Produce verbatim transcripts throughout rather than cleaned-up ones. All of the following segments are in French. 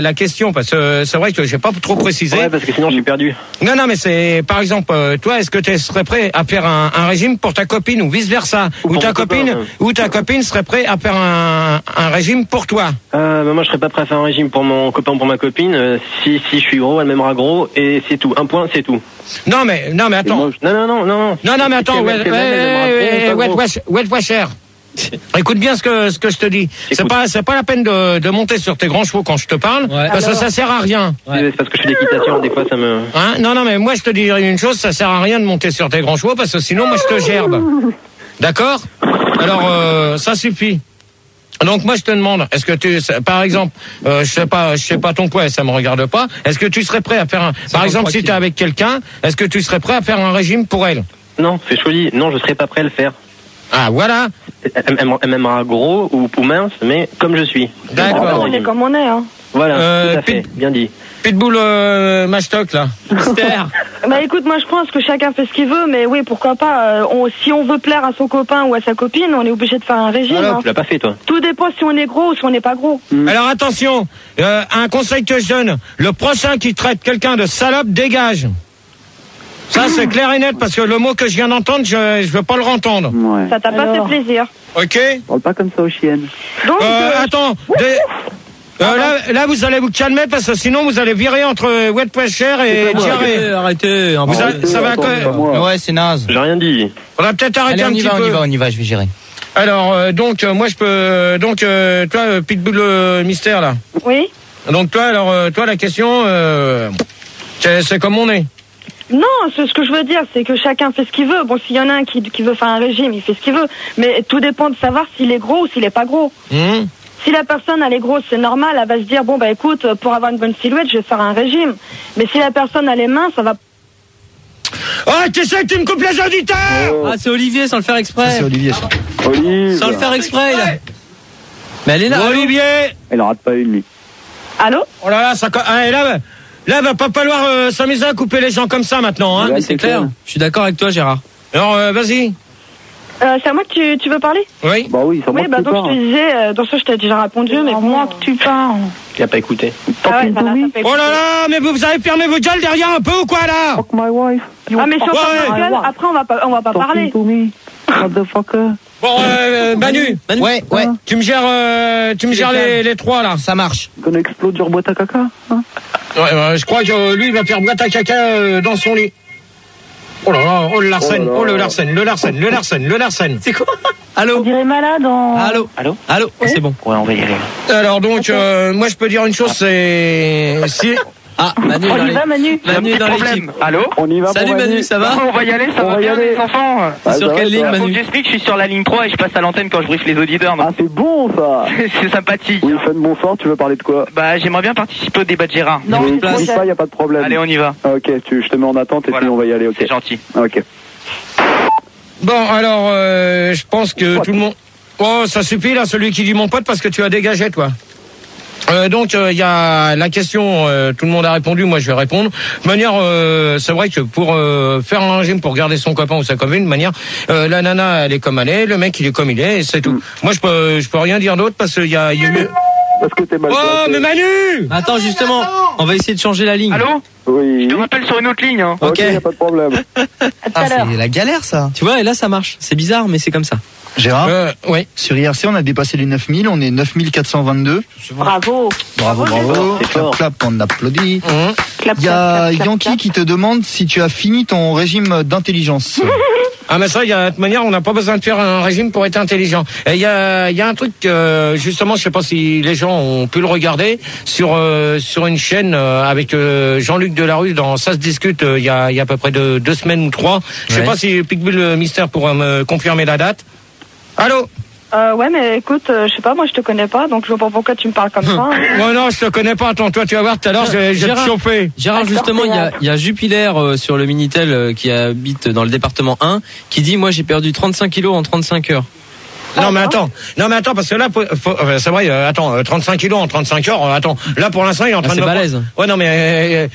la question, parce que c'est vrai que j'ai pas trop précisé. Ouais, parce que sinon, je suis perdu. Non, non, mais c'est, par exemple, euh, toi, est-ce que tu serais prêt à faire un, un régime pour ta copine ou vice versa, ou, ou ta copine, copain, ouais. ou ta copine serait prête à faire un, un régime pour toi? Euh, bah moi, je serais pas prêt à faire un régime pour mon copain ou pour ma copine. Euh, si, si je suis gros, elle m'aimera gros, et c'est tout. Un point, c'est tout. Non, mais, non, mais attends. Moi, je... Non, non, non, non. Non, non, mais attends, ouais, ouais, ouais, ouais, ouais, cher. Écoute bien ce que ce que je te dis. Écoute. C'est pas c'est pas la peine de, de monter sur tes grands chevaux quand je te parle, ouais. parce Alors... que ça sert à rien. Ouais. C'est parce que je fais l'équitation, des fois ça me. Hein non non mais moi je te dis une chose, ça sert à rien de monter sur tes grands chevaux parce que sinon moi je te gerbe. D'accord? Alors euh, ça suffit. Donc moi je te demande, est-ce que tu, par exemple, euh, je sais pas, je sais pas ton poids, ça me regarde pas. Est-ce que tu serais prêt à faire un, ça par exemple si tu es avec quelqu'un, est-ce que tu serais prêt à faire un régime pour elle? Non, c'est choisi. Non, je serais pas prêt à le faire. Ah voilà. Elle, elle, elle m'aimera gros ou, ou mince, mais comme je suis. D'accord. On est comme on est, hein. Voilà, euh, tout à fait, pit, bien dit. Pitbull euh, Mashtok là. Mystère. Bah écoute, moi je pense que chacun fait ce qu'il veut, mais oui, pourquoi pas. Euh, on, si on veut plaire à son copain ou à sa copine, on est obligé de faire un régime. Voilà, hein. Tu l'as pas fait toi. Tout dépend si on est gros ou si on n'est pas gros. Mmh. Alors attention, euh, un conseil que je donne, le prochain qui traite quelqu'un de salope, dégage. Ça, c'est clair et net, parce que le mot que je viens d'entendre, je ne veux pas le rentendre. Ouais. Ça t'a pas Alors. fait plaisir. Ok. Parle pas comme ça aux chiennes. Donc, euh, euh, attends. Des... Euh, là, là, vous allez vous calmer, parce que sinon, vous allez virer entre wet pressure et diarrhée. Arrêtez, arrêtez. Vous allez, ça va quoi? Ouais, c'est naze. J'ai rien dit. On va peut-être arrêter Allez, un petit va, peu. On y va, on y va, je vais gérer. Alors, euh, donc, euh, moi, je peux... Donc, euh, toi, euh, Pitbull euh, Mystère, là. Oui. Donc, toi, alors, euh, toi, la question, euh, c'est, c'est comme on est. Non, ce, ce que je veux dire, c'est que chacun fait ce qu'il veut. Bon, s'il y en a un qui, qui veut faire un régime, il fait ce qu'il veut. Mais tout dépend de savoir s'il est gros ou s'il est pas gros. Mmh. Si la personne, elle est grosse, c'est normal, elle va se dire, bon, bah écoute, pour avoir une bonne silhouette, je vais faire un régime. Mais si la personne, elle est mince, ça va... Oh, tu sais que tu me coupes les auditeurs! Oh. Ah, c'est Olivier, sans le faire exprès. Ça, c'est Olivier, ça. Olivier. Sans le faire exprès, là. Mais elle est là. Olivier! Elle en rate pas une, lui. Allô? Oh là là, ça... Ah, et là, là, va pas falloir euh, s'amuser à couper les gens comme ça, maintenant, hein. Ouais, mais c'est clair. Je suis d'accord avec toi, Gérard. Alors, euh, vas-y. Euh, c'est à moi que tu, tu veux parler? Oui. Bah oui, c'est moi Oui, bah donc je te disais, euh, dans ça je t'ai déjà répondu, mais bon, moi que tu parles. Tu n'as pas écouté. Ah ouais, ça l'a pas oh là là, mais vous, vous avez fermé votre gueule derrière un peu ou quoi là? Fuck my wife. Ah mais si on ouais, ferme la gueule, après on va pas, on va pas parler. To me. Motherfucker. Bon, euh, Manu, Manu. Ouais, ouais. Tu me gères, euh, tu me gères les, les trois là. Ça marche. Qu'on explose your boîte à caca. Hein ouais, ouais, je crois que euh, lui il va faire boîte à caca euh, dans son lit. Oh là là, oh le Larsen, oh, oh le Larsen, le Larsen, le Larsen, le Larsen. C'est quoi? Allô? On dirait malade en... Allô? Allô? Allô? Oui. C'est bon. Ouais, on va y aller. Alors donc, euh, moi je peux dire une chose, c'est... Si... Ah, Manu, on dans y les... va, Manu. Manu dans l'équipe. Allô? On y va. Salut Manu, ça va? On va y aller, ça on va va bien aller. les enfants? Ah, sur quelle ligne, Faut Manu? que j'explique, je suis sur la ligne trois et je passe à l'antenne quand je briefe les auditeurs. Ah, c'est bon ça. C'est sympathique. Oui, Fan Bonsoir, tu veux parler de quoi? Bah, j'aimerais bien participer au débat de Gérard. Non, oui, place. dis pas, y a pas de problème. Allez, on y va. Ok, tu, je te mets en attente et Voilà. puis on va y aller, ok. C'est gentil. Ok. Bon, alors, euh, je pense que What? tout le monde... Oh, ça suffit là, celui qui dit mon pote, parce que tu as dégagé, toi. Euh, donc il euh, y a la question, euh, tout le monde a répondu, moi je vais répondre. De manière, euh, c'est vrai que pour euh, faire un régime pour garder son copain ou sa copine, de manière, euh, la nana elle est comme elle est, le mec il est comme il est, et c'est tout. Mm. Moi je peux, je peux rien dire d'autre parce qu'il y a, y a eu. Parce que t'es mal. Oh mais Manu! Attends justement, on va essayer de changer la ligne. Allô? Oui. Je te rappelle sur une autre ligne. Hein. Ok, Ok. y a pas de problème. Ah, c'est la galère ça. Tu vois, et là ça marche. C'est bizarre, mais c'est comme ça. Gérard, euh, oui. sur I R C, on a dépassé les neuf mille, on est neuf mille quatre cent vingt-deux. Bravo. Bravo, bravo. C'est Clap, fort. clap, on applaudit. Mmh. Clap, Il y a clap, clap, Yankee clap. qui te demande si tu as fini ton régime d'intelligence. Ah mais ça, il y a de toute manière, on n'a pas besoin de faire un régime pour être intelligent. Et il y a, il y a un truc, euh, justement, je sais pas si les gens ont pu le regarder sur euh, sur une chaîne euh, avec euh, Jean-Luc Delarue dans Ça se discute. Euh, il y a il y a à peu près de, deux semaines ou trois. Je sais Ouais. pas si Pitbull Mystère pourra me confirmer la date. Allô? Euh, ouais, mais écoute, euh, je sais pas, moi je te connais pas, donc je vois pas pourquoi tu me parles comme ça. Hein. Ouais, non, je te connais pas. Attends, toi, tu vas voir tout à l'heure, je vais je vais te Gérard. chauffer. Gérard, justement, il y a, il y a Jupiler euh, sur le Minitel euh, qui habite dans le département un qui dit, moi j'ai perdu trente-cinq kilos en trente-cinq heures. Non mais attends, non mais attends parce que là, faut, faut, euh, c'est vrai. Euh, attends, euh, trente-cinq kilos en trente-cinq heures. Euh, attends, là pour l'instant, il est en train Ah, de. c'est me- balèze. Ouais, non mais. Euh,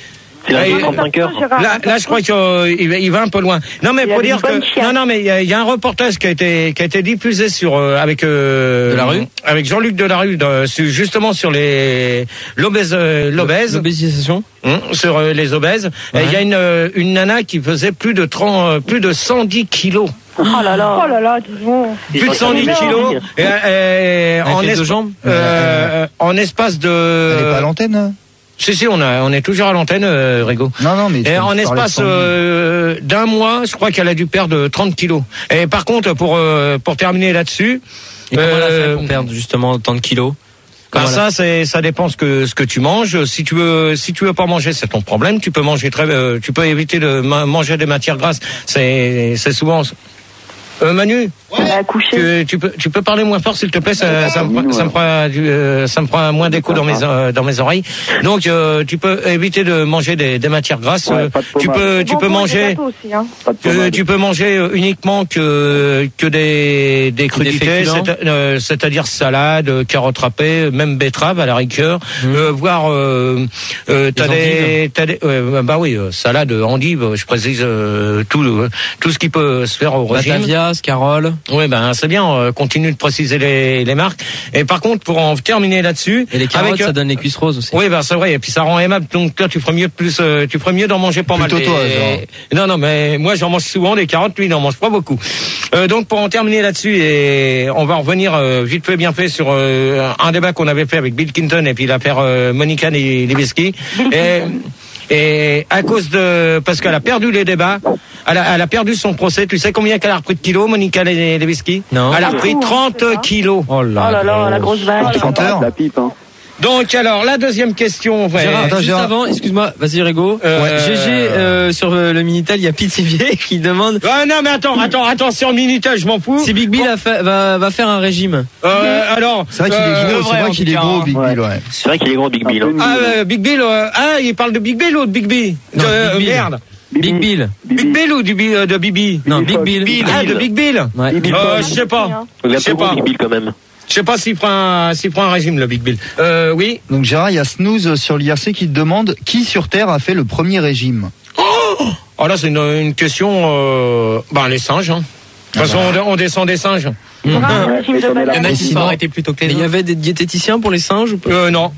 C'est la Ah, il- trente-cinq heures. Là, là, je crois qu'il euh, il va- il va un peu loin. Non, mais Il y faut a dire une bonne que chienne. non, non, mais il y, a- il y a un reportage qui a été qui a été diffusé sur euh, avec euh, Delarue avec Jean-Luc Delarue, de- sur- justement sur les l'obèse euh, l'obèse L'obésisation. hum, sur euh, les obèses. Et il y a une euh, une nana qui faisait plus de trente euh, plus de cent dix kilos. Oh là là. Oh là là, disons. Plus de cent dix kilos. Et, et, Avec en, les deux espa- jambes euh, en espace de. Elle est pas à l'antenne hein Si si, on a on est toujours à l'antenne, euh, Rigo. Non, non, mais. Et tu en parlais de espace cent dix. euh, d'un mois, je crois qu'elle a dû perdre trente kilos. Et par contre, pour euh, pour terminer là-dessus, Et comment elle a euh, fait pour perdre justement autant de kilos? bah Comment ça c'est ça dépend ce que ce que tu manges. Si tu veux si tu veux pas manger, c'est ton problème. Tu peux manger très euh, tu peux éviter de ma- manger des matières grasses. C'est c'est souvent. Euh, Manu, Elle a accouché. tu, tu peux tu peux parler moins fort s'il te plaît, ça, ça, me, prend- ça me prend du, euh, ça me prend moins d'écho dans mes euh, dans mes oreilles. Donc euh, tu peux éviter de manger des, des matières grasses. Ouais, Euh, pas de tu pommade. peux tu Bon, peux bon, les manger gâteaux aussi, hein. Pas de que pommade. tu peux manger euh, uniquement que que des des crudités, féculents. c'est- euh, c'est-à-dire salade, euh, carottes râpées, même betterave à la rigueur, euh, voire euh, euh, t'as Des des t'as des euh, bah oui euh, salade, endive, je précise euh, tout euh, tout ce qui peut se faire au régime. Batavia, Scarole. Oui, ben c'est bien. euh, continue de préciser les, les marques. Et par contre, pour en terminer là-dessus, Et les carottes, avec, euh, ça donne les cuisses roses aussi. oui, ben c'est vrai. Et puis ça rend aimable. Donc là, tu ferais mieux plus, euh, tu ferais mieux d'en manger pas Plutôt mal. toi, Et- genre. Non, non, mais moi j'en mange souvent des carottes. Lui, il n'en mange pas beaucoup. Euh, donc pour en terminer là-dessus, et on va revenir euh, vite fait, bien fait sur euh, un débat qu'on avait fait avec Bill Clinton et puis l'affaire euh, Monica Lewinsky. Et, et à cause de, parce qu'elle a perdu les débats, elle a, elle a perdu son procès. Tu sais combien qu'elle a repris de kilos, Monica Lewinsky? Non. Elle a repris Beaucoup, hein, trente c'est ça. kilos. Oh Oh là là là, la grosse vague. Le chanteur. La pipe, hein. Donc alors la deuxième question. Ouais. Gérard, Attends, juste Gérard. avant, excuse-moi, vas-y Rigo. Euh, G G euh, sur euh, le Minitel, il y a Pithivier qui demande Ah non mais attends, attends, attention Minitel, je m'en fous. si Big Bill a fait- va, va faire un régime. Euh, alors. C'est vrai qu'il euh, est gros, c'est en vrai qu'il est tout cas, gros, hein. Big Ouais. Bill, ouais. C'est vrai qu'il est gros, Big Bill. Un hein. peu Ah mignon. euh, Big Bill, euh, ah il parle de Big Bill ou de Big B? Non, De- Big Bill. Merde. Big Bill. Big Bill ou du Bi- euh, de Bibi? Non, Bill Big Fox. Bill. Ah de Big Bill. Ouais. Big Bill. Euh, je sais pas. Il est Je un sais peu gros, pas. Big Bill quand même. Je sais pas s'il prend un, s'il prend un régime le Big Bill. Euh, oui. Donc Gérard, il y a Snooze sur l'I R C qui te demande qui sur Terre a fait le premier régime. Oh là c'est une, une question. Euh, ben les singes. Hein. De toute façon on, on descend des singes. Il y aura un Ouais, régime de étonnez la bananes. qui sinon- arrêté plus tôt que Et les il y autres. avait des diététiciens pour les singes ou pas? Euh, non.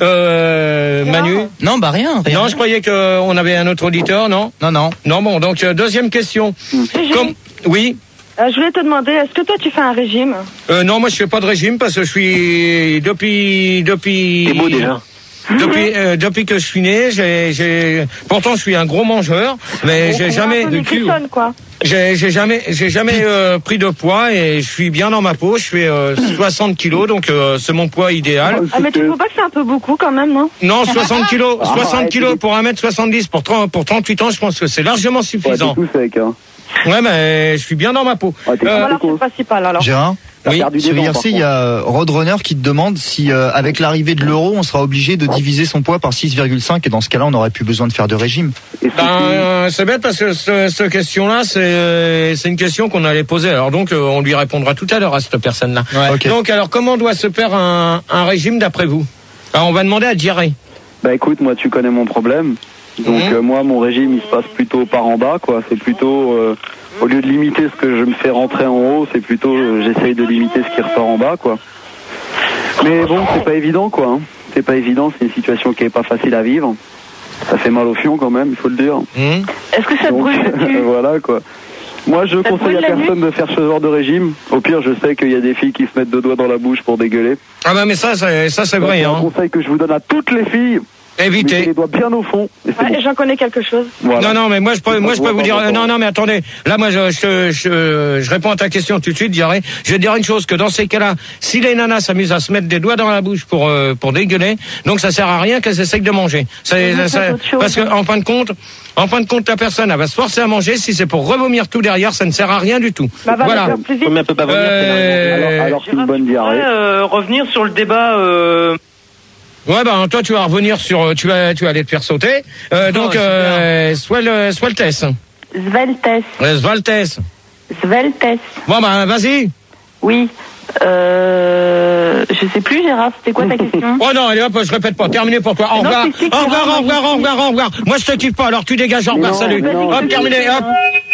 Euh, Manu. Non, bah rien. rien. Non, je croyais qu'on avait un autre auditeur, non? Non, non. Non, bon, donc euh, deuxième question. Gégé, Comme... Oui. euh, je voulais te demander, est-ce que toi tu fais un régime? Euh, non, moi je fais pas de régime parce que je suis depuis depuis T'es beau déjà. depuis euh, depuis que je suis né, j'ai j'ai pourtant je suis un gros mangeur, mais j'ai On jamais un peu de cul. Nicholson, quoi. J'ai j'ai jamais j'ai jamais euh, pris de poids et je suis bien dans ma peau. Je fais euh, soixante kilos, donc euh, c'est mon poids idéal. Ah, mais tu trouves pas que c'est un peu beaucoup quand même, non? Non, soixante kilos, Ah, soixante arrête, kilos arrête. pour un mètre soixante-dix pour trente pour trente-huit ans, je pense que c'est largement Ouais, t'es suffisant. tout sec, hein. Ouais, mais je suis bien dans ma peau. Ouais, t'es Euh, Alors tout c'est pas si mal alors. Gérard, T'as oui, perdu des sur dents, I R par C, il y contre. a euh, Roadrunner qui te demande si, euh, avec l'arrivée de l'euro, on sera obligé de diviser son poids par six virgule cinq et dans ce cas-là, on n'aurait plus besoin de faire de régime. Et c'est Ben, qui euh, c'est bête parce que ce- cette question-là, c'est euh, c'est une question qu'on allait poser. Alors donc, euh, on lui répondra tout à l'heure à cette personne-là. Ok. Donc, alors, comment doit se faire un, un régime d'après vous? Alors, on va demander à Jerry. Bah écoute, moi tu connais mon problème. Donc Mhm. euh, moi mon régime il se passe plutôt par en bas quoi. C'est plutôt euh, au lieu de limiter ce que je me fais rentrer en haut, c'est plutôt euh, j'essaye de limiter ce qui ressort en bas quoi. Mais bon c'est pas évident quoi. Hein. C'est pas évident, c'est une situation qui est pas facile à vivre. Ça fait mal au fion quand même, il faut le dire. Hmm Est-ce que ça Donc, brûle le cul? voilà quoi. Moi je Ça conseille brûle à la personne de faire ce genre de régime. Au pire je sais qu'il y a des filles qui se mettent deux doigts dans la bouche pour dégueuler. Ah ben, mais ça, c'est ça, c'est vrai. C'est un Hein. conseil que je vous donne à toutes les filles. Mettez Évitez. les doigts bien au fond. Et c'est Ouais, bon. j'en connais quelque chose. Voilà. Non, non, mais moi je peux, moi je peux vous dire. Non, non, mais attendez. Là, moi, je, je, je, je réponds à ta question tout de suite, Jerry. Je vais te dire une chose que dans ces cas-là, si les nanas s'amusent à se mettre des doigts dans la bouche pour euh, pour dégueuler, donc ça sert à rien qu'elles essayent de manger. C'est, Mais ça- faites autre chose. parce que en fin de compte, en fin de compte, la personne elle va se forcer à manger. Si c'est pour revomir tout derrière, ça ne sert à rien du tout. Bah, va Voilà. le faire plus vite. Mais elle peut pas venir, c'est Euh, la Alors, alors qu'une bonne diarrhée. Euh, revenir sur le débat. Euh... Ouais, ben toi, tu vas revenir sur, tu vas, tu vas aller te faire sauter. Euh, donc, super. euh, soit le, soit le test. Sveltes. Euh, Svaltes. Sveltes. Bon, ben, vas-y. Oui. Euh, je sais plus, Gérard, c'était quoi ta question? Oh non, allez hop, je répète pas, terminé pour toi. Au Non, revoir, c'est- c'est au revoir, Gérard, au revoir, au revoir, au revoir. Moi je te kiffe pas, alors tu dégages, au revoir, non, salut. mais non, Hop, c'est- terminé, hop.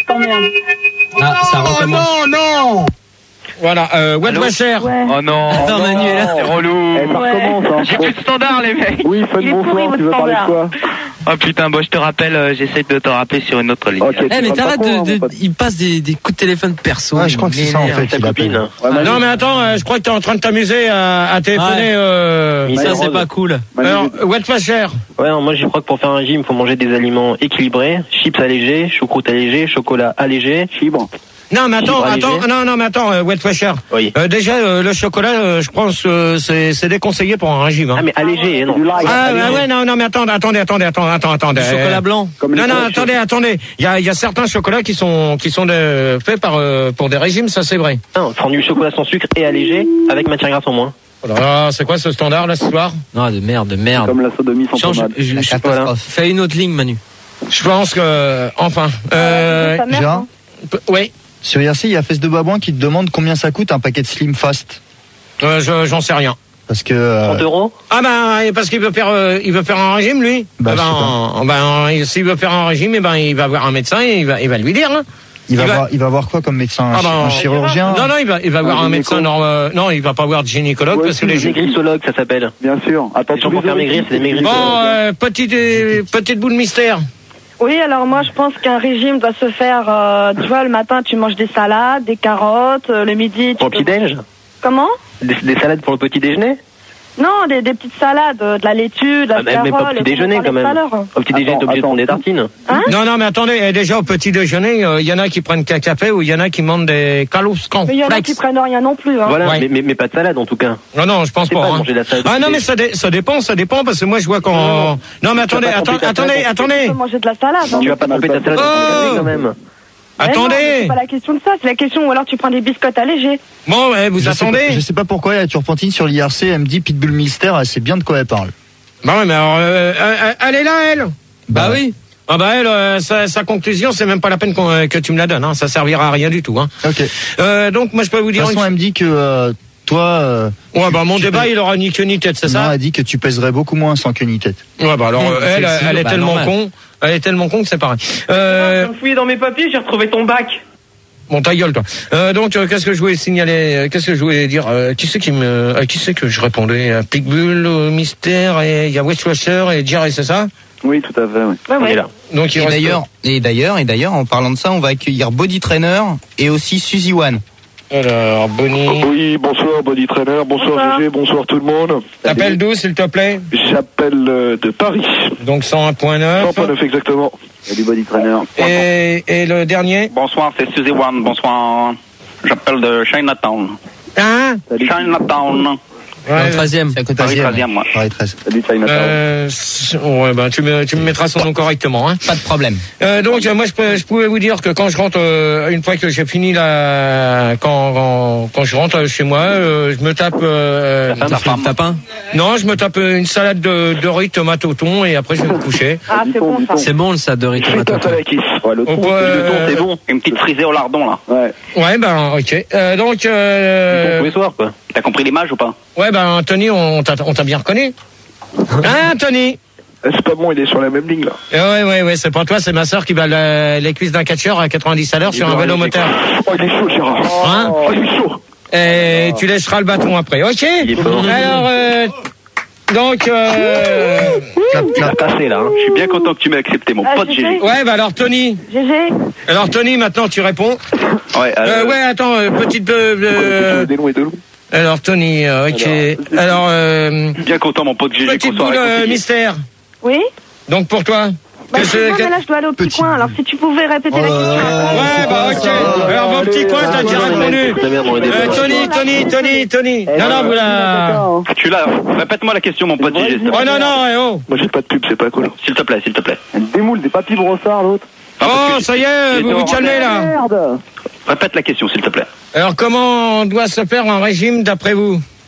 Ah, ça recommence. non Voilà, euh, Wet Allô Washer. Ouais. Oh non. Attends, Manu est là. C'est relou. Eh, ça Ouais. recommence, hein. J'ai plus de standard, les mecs. Oui, Fun, Il est pourri, bonsoir, tu veux votre parler de quoi? Oh putain, bon, je te rappelle, euh, j'essaie de te rappeler sur une autre ligne. Ok, Eh, mais tu parles t'arrêtes pas con, hein, de, mon de, pote. il passe des, des coups de téléphone perso. Ouais, je crois que c'est ça en fait. Ta il appelle. copine. Ouais, Manu, Non mais attends, euh, je crois que t'es en train de t'amuser à, à téléphoner. Ouais. Euh... Mais Ça, Rose. c'est pas cool. Manu, Alors, Wet Washer. Ouais, non, moi je crois que pour faire un régime, il faut manger des aliments équilibrés, chips allégés, choucroute allégée, chocolat allégé. fibre. Non mais attends, Fibre attends, allégée. non non mais attends, euh, Wet Washer. Oui. Euh, déjà euh, le chocolat, euh, je pense que c'est c'est déconseillé pour un régime. Hein. Ah mais allégé, non. Du light. Ah, allégé. ouais, ouais, non, non, mais attendez, attendez, attendez, attendez, attends, attendez. Du chocolat blanc. Comme les Non, non, crêpes. attendez, attendez. Il y a, il y a certains chocolats qui sont, qui sont de, faits par, euh, pour des régimes, ça c'est vrai. Non, prendre du chocolat sans sucre et allégé, avec matière grasse en moins. Oh là là, c'est quoi ce standard là ce soir? Non, de merde, de merde. Comme la sodomie sans Change, tomate. je, La je- catastrophe. fais une autre ligne, Manu. Je pense que, enfin, euh, Ta mère, Gérard, hein. p- oui, sur I R C, il y a Fesse de Babouin qui te demande combien ça coûte un paquet de Slim Fast. euh, je- j'en sais rien. Parce que. euh, trente euros. Ah ben, parce qu'il veut faire, euh, il veut faire un régime lui. Bah, Ah je sais ben, ben, il- s'il veut faire un régime, eh ben, il va voir un médecin et il va, il va lui dire. Hein. il, va il va- voir, il va voir quoi comme médecin? Un, Ah chi- bah, un chirurgien? Non, non, il va, il va Un voir un gynéco. médecin. Non, euh, non, il va pas voir de gynécologue Ouais, parce que si, les Des grissologues, ça s'appelle. Bien sûr. Attends, Les gens pour faire maigrir, c'est des maigris. Bon, euh, petite, euh, petite boule mystère. Oui, alors moi je pense qu'un régime doit se faire, euh, tu vois, le matin tu manges des salades, des carottes, euh, le midi tu Pour le peux- petit-déj. Comment? Des, des salades pour le petit déjeuner. Non, des, des petites salades, euh, de la laitue, de la Ah, mais, mais pas au carole, petit déjeuner comme quand on même. parlait tout à l'heure. Au petit déjeuner, Attends, t'es obligé de attends. prendre des tartines. Non, non, mais attendez, eh, déjà au petit déjeuner, il y en a qui prennent qu'un café ou il y en a qui mangent des calus Mais il y en a qui cornflakes. prennent rien non plus. Hein. Voilà, Ouais. mais, mais, mais pas de salade en tout cas. Non, non, je pense C'est pas. pas hein. manger de la salade. Ah non, mais ça, dé- ça dépend, ça dépend parce que moi je vois quand. Non, Non, mais attendez, vas pas attends- tromper ta attendez, salade. Tu attendez, peux manger de la salade. Hein. Tu vas pas tromper ta salade Oh. dans ton café, quand même. Mais non, mais attendez. c'est pas la question de ça, c'est la question où alors tu prends des biscottes allégées. Bon, eh, vous je sais, pas, attendez. je sais pas pourquoi la turpentine sur l'I R C, elle me dit Pitbull Mystère, elle sait bien de quoi elle parle. Bah ouais, mais alors, euh, euh, elle est là, elle. Bah oui. Ah bah elle, euh, sa, sa conclusion, c'est même pas la peine qu'on, euh, que tu me la donnes. Hein. Ça servira à rien du tout. Hein. Ok. De Euh, donc moi je peux vous toute dire. façon, une- elle me dit que euh, toi. euh, Ouais, bah mon tu débat, peux- il aura ni queue ni tête, c'est non, ça? elle dit que tu pèserais beaucoup moins sans queue ni tête. Ouais, bah alors Mmh, euh, c'est elle, sûr, elle est bah, tellement normal. con, elle est tellement con que c'est pareil. Euh, Je me fouillais dans mes papiers, j'ai retrouvé ton bac. bon, ta gueule, toi. Euh, donc, euh, qu'est-ce que je voulais signaler euh, Qu'est-ce que je voulais dire euh, Qui c'est qui me, à qui c'est que je répondais à Pitbull, au Mystère, et il y a West Washer et Jerry, c'est ça? Oui, tout à fait, oui. Ouais, On ouais. est là. Donc il Et reste- d'ailleurs, et d'ailleurs, et d'ailleurs, en parlant de ça, on va accueillir Body Trainer et aussi Suzy One. Alors, Bonnie, Oui, bonsoir Body Trainer, bonsoir, Bonsoir. G G, bonsoir tout le monde. t'appelles d'où, s'il te plaît? J'appelle euh, de Paris, Donc cent un point neuf. cent neuf exactement. Salut Body Trainer. Et, et le dernier? Bonsoir, c'est Suzy One. Bonsoir. J'appelle de Chinatown. Hein? Chinatown. Dans le Ouais, treizième. C'est à côté Paris de treizième, moi. Paris treize. Salut Chinatown. euh, c- ouais, bah, tu me, tu me mettras son nom correctement, hein. Pas de problème. Euh, donc euh, moi je, peux- je pouvais vous dire que quand je rentre euh, une fois que j'ai fini la quand quand, quand je rentre chez moi euh, je me tape euh, Ta femme. Tapin. non je me tape une salade de, de riz tomate au thon et après je vais me coucher. Ah, c'est bon ça. C'est bon le ça de riz tomate. Frites à la kiss. Ouais, le On ton, peut, Le euh, thon, c'est bon. Une petite frisée au lardon, là. Ouais. ouais ben ok euh, donc Tous euh, les soirs, quoi. T'as compris l'image ou pas? ouais ben Tony on t'a on t'a bien reconnu hein Tony. Eh, C'est pas bon, il est sur la même ligne là. Eh ouais ouais ouais c'est pas toi c'est ma sœur qui va la- les cuisses d'un catcheur à quatre-vingt-dix à l'heure sur un vélo moteur Oh, il est chaud, Gérard. hein Oh, il est chaud. et tu laisseras le bâton après ok Il est fort. alors euh, donc euh, T'as passé, là. Hein. Je suis bien content que tu m'aies accepté, mon Ah, pote je G G. sais. ouais bah alors Tony G G. alors Tony maintenant tu réponds Ouais, euh, euh, ouais attends euh, petite euh, euh, Des longs et de longs. alors Tony euh, ok alors euh, bien content, mon pote G G, petite qu'on soit boule euh, réconciliés. mystère Oui. donc pour toi Bah, qu'est-ce excuse-moi, que- mais là je dois aller au petit Petit. coin. Alors si tu pouvais répéter la Oh là question. là. ouais bah ok alors mon petit coin t'as déjà répondu Ta mère dans les débats. euh, Tony Tony Tony Tony non non vous la Tu l'as. Répète-moi la question, mon pote G G. s'il te oh plaît. non non eh, oh Moi j'ai pas de pub, c'est pas cool. S'il te plaît, s'il te plaît. Des moules, des papilles brossards, l'autre. Non, parce oh que- ça y est il vous était vous en calmez là Merde. Répète la question, s'il te plaît. alors comment doit se faire un régime d'après vous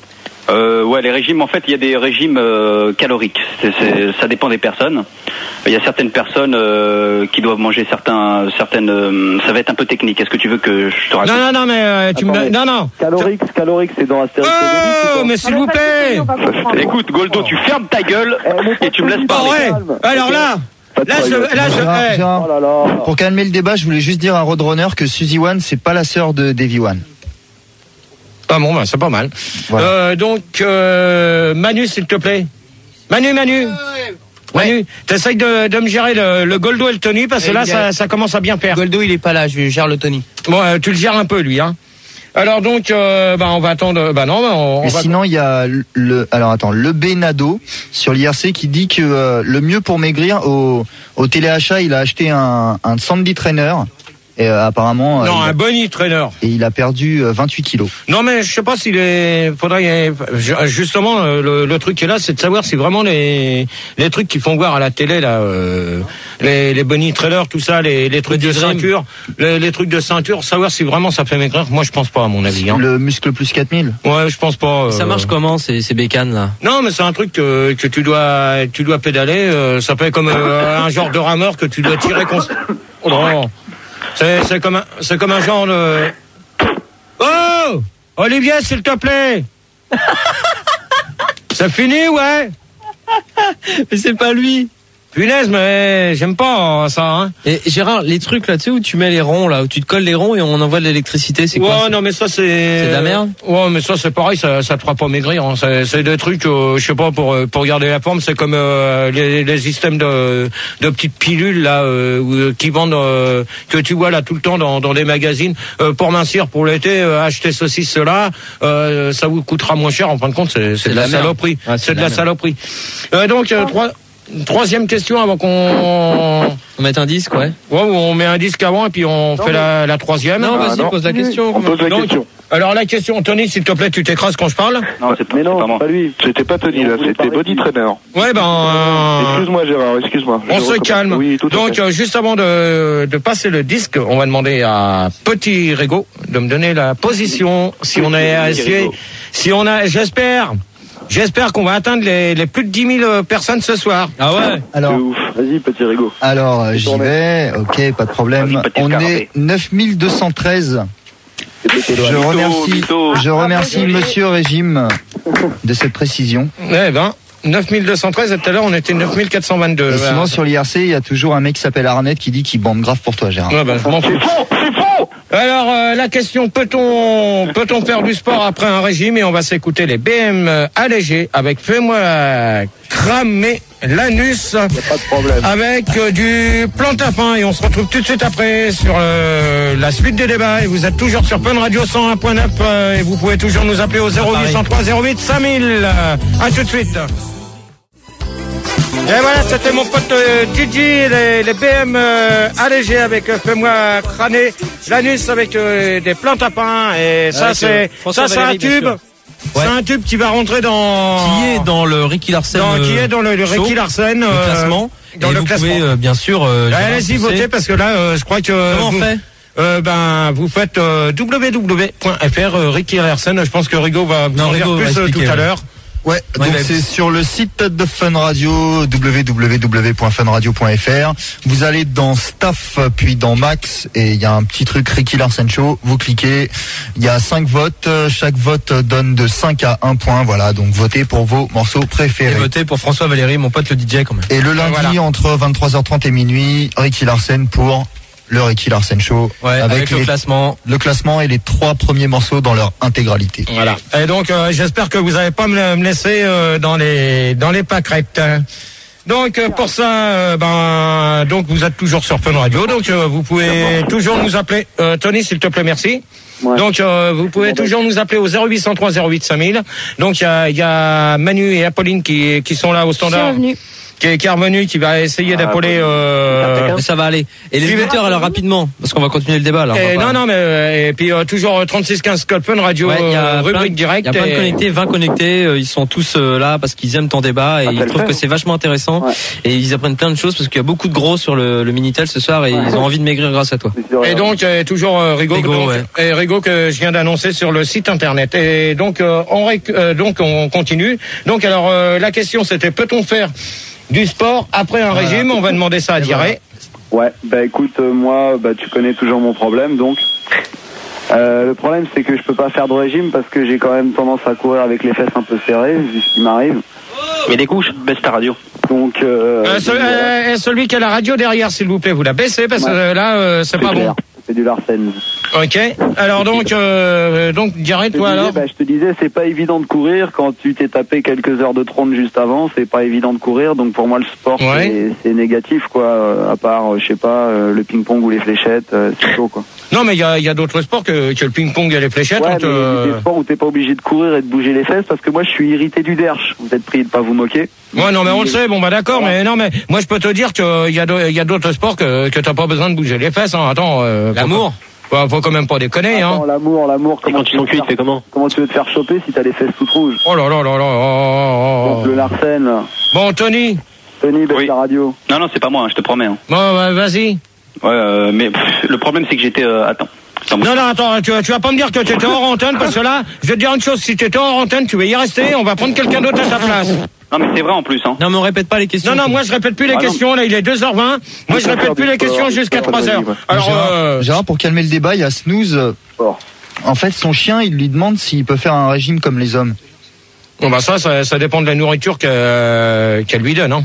Euh, ouais, les régimes, en fait, il y a des régimes euh, caloriques. C'est, c'est, ça dépend des personnes. Il y a certaines personnes euh, qui doivent manger certains, certaines. Euh, ça va être un peu technique. Est-ce que tu veux que je te raconte? Non, non, non, mais euh, tu Attends, me. Non, non. Calorique, calorique, c'est dans Astérix. Oh, mais s'il vous plaît. Écoute, Goldo, tu fermes ta gueule et tu me laisses Ah parler. ouais. Alors là. Là, je, là, je, Gérard, hey. Gérard, Oh là là. pour calmer le débat, je voulais juste dire à Roadrunner que Suzy One, c'est pas la sœur de Davy One. Ah bon, bah, c'est pas mal. Voilà. Euh, donc, euh, Manu, s'il te plaît. Manu, Manu. Manu, t'essayes de, de me gérer le, le Goldo et le Tony, parce que Et là, il y a- ça, ça commence à bien faire. Goldo, il est pas là, je gère le Tony. Bon, euh, tu le gères un peu, lui, hein. Alors donc, euh, bah, on va attendre. Bah non, bah, on, on Et va. sinon, il y a le, alors attends, le Benado sur l'I R C qui dit que euh, le mieux pour maigrir au, au téléachat, il a acheté un, un Sandy Trainer et euh, apparemment, euh, Non, il a- un Bunny Trainer. et il a perdu euh, vingt-huit kilos. Non, mais je sais pas s'il est. Faudrait justement euh, le, le truc qui est là, c'est de savoir si vraiment les les trucs qui font voir à la télé là, euh, les les Bunny Trailers, tout ça, les les trucs de Le Dream. ceinture, les, les trucs de ceinture, savoir si vraiment ça fait maigrir. Moi, je pense pas à mon avis. Hein. Le muscle plus quatre mille. Ouais, je pense pas. euh. Ça marche comment, ces, ces bécanes, là? Non, mais c'est un truc que, que tu dois tu dois pédaler. euh, ça peut être comme euh, un genre de rameur que tu dois tirer constamment. Oh non. C'est c'est comme un c'est comme un genre de. Oh, Olivier, s'il te plaît. C'est fini, ouais. Mais c'est pas lui. Punaise, mais j'aime pas ça, hein. Et Gérard, les trucs là, tu sais où tu mets les ronds là, où tu te colles les ronds et on envoie de l'électricité, c'est quoi? Ouais, non, mais ça c'est. C'est de la merde. Ouais, mais ça c'est pareil, ça, ça te fera pas maigrir. Hein. C'est, c'est des trucs, euh, je sais pas, pour pour garder la forme, c'est comme euh, les, les systèmes de de petites pilules là euh, où- qui vendent, euh, que tu vois là tout le temps dans dans des magazines euh, pour mincir pour l'été. Euh, acheter ceci, cela, euh, ça vous coûtera moins cher. En fin de compte, c'est, c'est, C'est de de la, la merde. saloperie. Ouais, c'est, de la, saloperie. Euh, donc euh, trois. Troisième question avant qu'on. On met un disque, ouais. Ouais, on met un disque avant et puis on Non, fait mais- la, la troisième. Non, Ah, vas-y, non. pose la question. On pose la Donc, question. Alors la question, Tony, s'il te plaît, tu t'écrases quand je parle. Non, c'est pas, Mais c'est pas non, moi. pas lui. C'était pas Tony, là, c'était Body Trainer. Ouais, ben. euh, Excuse-moi, Gérard, excuse-moi. On Je se recommence. calme. Oui, tout à Donc, fait. euh, juste avant de, de passer le disque, on va demander à Petit Rigaud de me donner la position. Si on est Petit si, Rigaud. si on a, j'espère, j'espère qu'on va atteindre les, les plus de dix mille personnes ce soir. Ah ouais. Alors, De ouf. Vas-y, petit rigot. alors euh, j'y tourné. vais. Ok, pas de problème. Vas-y, petit On scarabée. est neuf mille deux cent treize. Je Mytho, remercie, mytho. je remercie Monsieur Régime de cette précision. Eh ben, neuf mille deux cent treize et tout à l'heure on était neuf mille quatre cent vingt-deux. Et sinon, sur l'I R C, il y a toujours un mec qui s'appelle Arnett qui dit qu'il bande grave pour toi, Gérard. Ouais, ben, je m'en fous. Alors euh, la question, peut-on peut-on faire du sport après un régime? Et on va s'écouter les B M euh, allégés avec Fais-moi cramer l'anus Pas de problème. avec euh, du Plantafin. Et on se retrouve tout de suite après sur euh, la suite des débats. Et vous êtes toujours sur Fun Radio cent un point neuf euh, et vous pouvez toujours nous appeler au zéro huit cent trois zéro huit cinq mille. À tout de suite. Et voilà, c'était mon pote euh, Gigi, les, les B M euh, allégés avec euh, Fais-moi crâner l'anus avec euh, des plantes à pain. Et ça, Avec, c'est euh, François ça, c'est un Valéry, bien tube. sûr. C'est Ouais. un tube qui va rentrer dans. Qui est dans le Ricky Larsen. dans- qui euh, est dans le, le show, Ricky Larsen. le euh, classement. Dans et le vous classement. pouvez euh, bien sûr. Euh, Gérard, Allez-y, tu votez sais. parce que là, euh, je crois que. Comment on vous, fait euh, ben, vous faites euh, w w w point f r euh, Ricky Larsen. Je pense que Rigo va vous Non, en dire Rigo va plus euh, expliquer, tout à ouais. l'heure. Ouais, Ouais, donc bah, c'est sur le site de Fun Radio, w w w point fun radio point f r. Vous allez dans Staff, puis dans Max, et il y a un petit truc Ricky Larsen Show. Vous cliquez, il y a cinq votes. Chaque vote donne de cinq à un point. Voilà, donc votez pour vos morceaux Et préférés. votez pour François Valéry, mon pote le D J quand même. Et le lundi, Voilà. entre vingt-trois heures trente et minuit, Ricky Larsen pour le Ricky Larsen Show. Ouais, avec, le les- classement. le classement et les trois premiers morceaux dans leur intégralité. Voilà. Et donc, euh, j'espère que vous n'allez pas me, me laisser euh, dans les dans les pâquerettes. Donc euh, pour ça, euh, ben donc vous êtes toujours sur Fun Radio, donc euh, vous pouvez toujours nous appeler. Euh, Tony, s'il te plaît, merci. Ouais. Donc euh, vous pouvez toujours nous appeler au zéro huit cent trois zéro huit cinq mille. Donc il y a, il y a Manu et Apolline qui qui sont là au standard. Bienvenue. qui est, qui est revenu, qui va essayer Ah, d'épauler. bon. Euh, Mais ça va aller. Et les Puis- auditeurs, alors rapidement, parce qu'on va continuer le débat là. on et va pas- non, non, mais euh, et puis euh, toujours trente-six quinze Code Fun Radio, Ouais, il y a euh, plein, rubrique il directe. y a plein de et- connectés, vingt connectés, euh, ils sont tous euh, là parce qu'ils aiment ton débat et Ah, ils ça le trouvent fait, que hein. c'est vachement intéressant Ouais. et ils apprennent plein de choses parce qu'il y a beaucoup de gros sur le, le Minitel ce soir et Ouais. ils ont envie de maigrir grâce à toi. C'est sûr, Et ouais. donc euh, toujours euh, Rigo, Rigo, donc, ouais. et Rigo que je viens d'annoncer sur le site internet. Et donc euh, on réc- euh, donc on continue. Donc alors euh, la question c'était peut-on faire du sport après un régime? On va demander ça à Diré. Ouais, bah écoute, euh, moi, bah tu connais toujours mon problème, donc. Euh, le problème, c'est que je peux pas faire de régime parce que j'ai quand même tendance à courir avec les fesses un peu serrées, vu ce qui m'arrive. Mais des couches, baisse ta radio. Donc. Euh, Euh, ce- euh, celui qui a la radio derrière, s'il vous plaît, vous la baissez parce que Ouais. euh, là euh, c'est pas clair. bon. C'est du Larsen. Ok. Alors donc euh, donc Diré, Je te toi disais, alors. bah, je te disais, c'est pas évident de courir quand tu t'es tapé quelques heures de trône juste avant. C'est pas évident de courir, donc pour moi le sport Ouais. c'est- c'est négatif quoi. euh, À part, euh, je sais pas, euh, le ping-pong ou les fléchettes, euh, c'est chaud quoi. Non mais il y a, il y a d'autres sports que, que le ping-pong et les fléchettes. Ouais, on te- mais des sports où t'es pas obligé de courir et de bouger les fesses parce que moi je suis irrité du derche. Vous êtes pris de pas vous moquer. Ouais, non, mais on le sait, bon, bah d'accord, mais non, mais moi je peux te dire qu'il y a, de- il y a d'autres sports que, que t'as pas besoin de bouger les fesses, hein. Attends. Euh, faut L'amour. pas- Faut, faut quand même pas déconner, hein. Attends, l'amour, l'amour, Et comment quand tu veux sens te cuit, faire- tu fais comment? Comment tu veux te faire choper si t'as les fesses toutes rouges? Oh là là là là. oh, oh, oh, Donc oh. le Larsen, là. Bon, Tony. Tony, baisse Oui. la radio. Non, non, c'est pas moi, hein, je te promets. Hein. Bon, bah, vas-y. Ouais, euh, mais pff, le problème, c'est que j'étais. Euh, attends. Attends, Non, non, attends, tu, tu vas pas me dire que t'étais hors antenne, parce que là, je vais te dire une chose, si t'étais hors antenne, tu vas y rester, on va prendre quelqu'un d'autre à ta place. Non, mais c'est vrai en plus. Hein. Non mais on répète pas les questions. Non, non, moi je répète plus les Ah, non. questions, là il est deux heures vingt, moi je répète plus les questions jusqu'à trois heures. Alors, Gérard, euh, Gérard, pour calmer le débat, il y a Snooze. euh, Sport. En fait, son chien, il lui demande s'il peut faire un régime comme les hommes. bon, bah ça, ça, ça dépend de la nourriture qu'elle qu'elle lui donne, hein.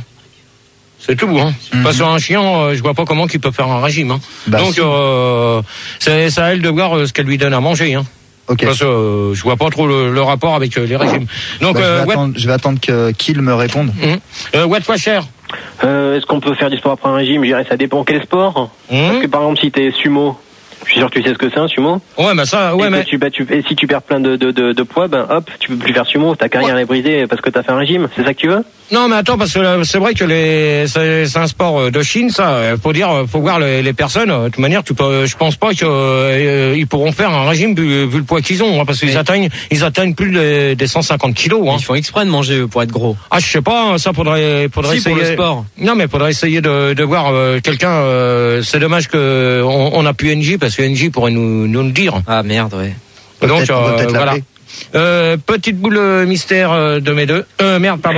C'est tout, hein. Mhm. Parce qu'un chien, euh, je vois pas comment il peut faire un régime, hein. Bah, Donc, si. euh, c'est c'est à elle de voir euh, ce qu'elle lui donne à manger, hein. Ok. Parce que euh, je vois pas trop le, le rapport avec euh, les régimes. Donc, Bah, je, euh, vais what, attendre, je vais attendre que qu'il me réponde. Mhm. euh, what was cher Euh, Est-ce qu'on peut faire du sport après un régime? Je dirais ça dépend quel sport. Mhm. Parce que par exemple, si t'es sumo, je suis sûr que tu sais ce que c'est un sumo. Ouais, bah ça, ouais, et, que mais. tu, bah, tu, et si tu perds plein de, de, de, de poids, ben hop, tu peux plus faire sumo, ta carrière est brisée parce que t'as fait un régime. C'est ça que tu veux? Non, mais attends, parce que euh, c'est vrai que les, c'est, c'est un sport euh, de Chine, ça. euh, Faut dire, euh, faut voir les, les personnes. euh, De toute manière, tu peux, je pense pas que euh, ils pourront faire un régime vu, vu le poids qu'ils ont, hein, parce qu'ils Mais- atteignent, ils atteignent plus des, des cent cinquante kilos. Hein. Ils font exprès de manger eux, pour être gros. Ah, je sais pas, ça faudrait, faudrait Si, pour essayer. le sport. Non, mais faudrait essayer de, de voir euh, quelqu'un. euh, c'est dommage que on, on a plus N J parce que N J pourrait nous, nous le dire. Ah merde, ouais. Donc Peut-être- on peut euh, peut-être voilà. l'appeler. Euh, petite boule euh, mystère euh, de mes deux. Euh, merde, pardon.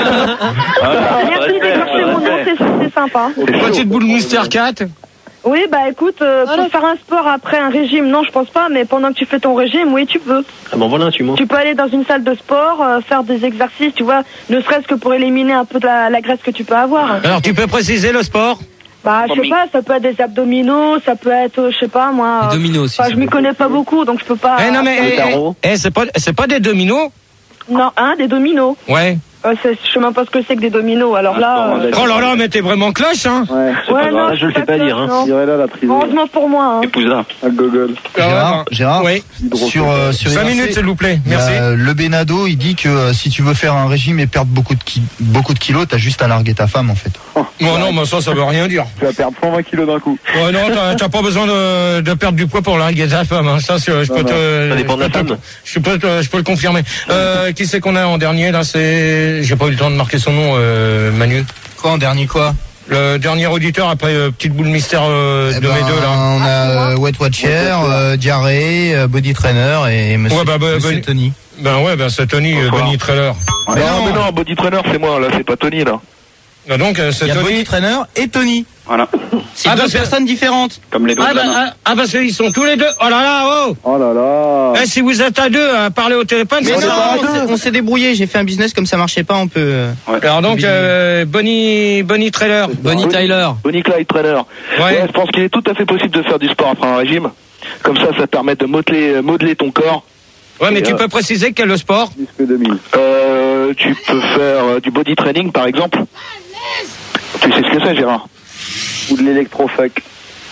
Merci d'écorcher mon nom, c'est c'est sympa. Petite boule mystère quatre. Oui, bah écoute, euh, pour faire un sport après un régime, non, je pense pas, mais pendant que tu fais ton régime, oui, tu peux. Ah bon, voilà un sumo. Tu peux aller dans une salle de sport, euh, faire des exercices, tu vois, ne serait-ce que pour éliminer un peu de la, la graisse que tu peux avoir. Alors, tu peux préciser le sport? Bah, je sais pas, ça peut être des abdominaux, ça peut être, euh, je sais pas, moi. Les dominos aussi. Enfin, je m'y connais pas beaucoup, donc je peux pas. Eh non mais Le eh, tarot. eh, eh, c'est pas c'est pas des dominos. Non, hein, des dominos. Ouais. Euh, c'est- je sais même pas ce que c'est que des dominos, alors là. euh, Oh là là, mais t'es vraiment clash, hein. Ouais. Ouais, non, je le suis fais pas classe, dire, hein. non. Je dirais là la prise. Heureusement pour moi, hein. Épouse-la. À gogol. Gérard, Gérard, Oui. sur euh, sur Cinq R C, minutes, s'il vous plaît. il y a, Merci. euh, le Benado, il dit que euh, si tu veux faire un régime et perdre beaucoup de ki- beaucoup de kilos, t'as juste à larguer ta femme en fait. Bon non, mais ça, ça veut rien dire. Tu vas perdre cent vingt kilos d'un coup. Ouais, non, t'as, t'as pas besoin de, de perdre du poids pour larguer ta femme. Hein. Ça, c'est- je peux Non, te, Ça dépend de la je peux te- femme. Je peux, te- je peux le confirmer. Euh, qui c'est qu'on a en dernier là? C'est, j'ai pas eu le temps de marquer son nom, euh, Manu. Quoi en dernier quoi? Le dernier auditeur après euh, petite boule mystère euh, Eh de ben, mes deux là. On a euh, Wet Watcher, euh, Diarrhée, euh, Body Trainer et Monsieur, Ouais, bah, bah, Monsieur bah, Tony. Ben ouais, ben c'est Tony, euh, Bonsoir. Benny Trailer. non, mais non, Body Trainer, c'est moi, là, c'est pas Tony, là. Ben donc, euh, c'est Il y a Tony. Body Trainer et Tony. Voilà. C'est Ah, deux bah, c'est- personnes différentes. Comme les doigts Ah, de la bah, main. ah, ah, parce qu'ils sont tous les deux. Oh là là, oh. Oh là là. Eh, si vous êtes à deux à parler au téléphone, Mais c'est non, ça. on s'est- on s'est débrouillé. J'ai fait un business comme ça marchait pas, on peut. euh, Alors donc, euh, Bonnie, Bonnie Trailer. Bonnie Tyler. Bonnie Clyde Trainer. Ouais. Ouais, je pense qu'il est tout à fait possible de faire du sport après un régime. Comme ça, ça permet de modeler, modeler ton corps. Ouais, mais Et, tu euh, peux préciser quel est le sport? Disque deux mille. Euh, tu peux faire euh, du body training, par exemple. Tu sais ce que c'est, Gérard? Ou de l'électrofuck.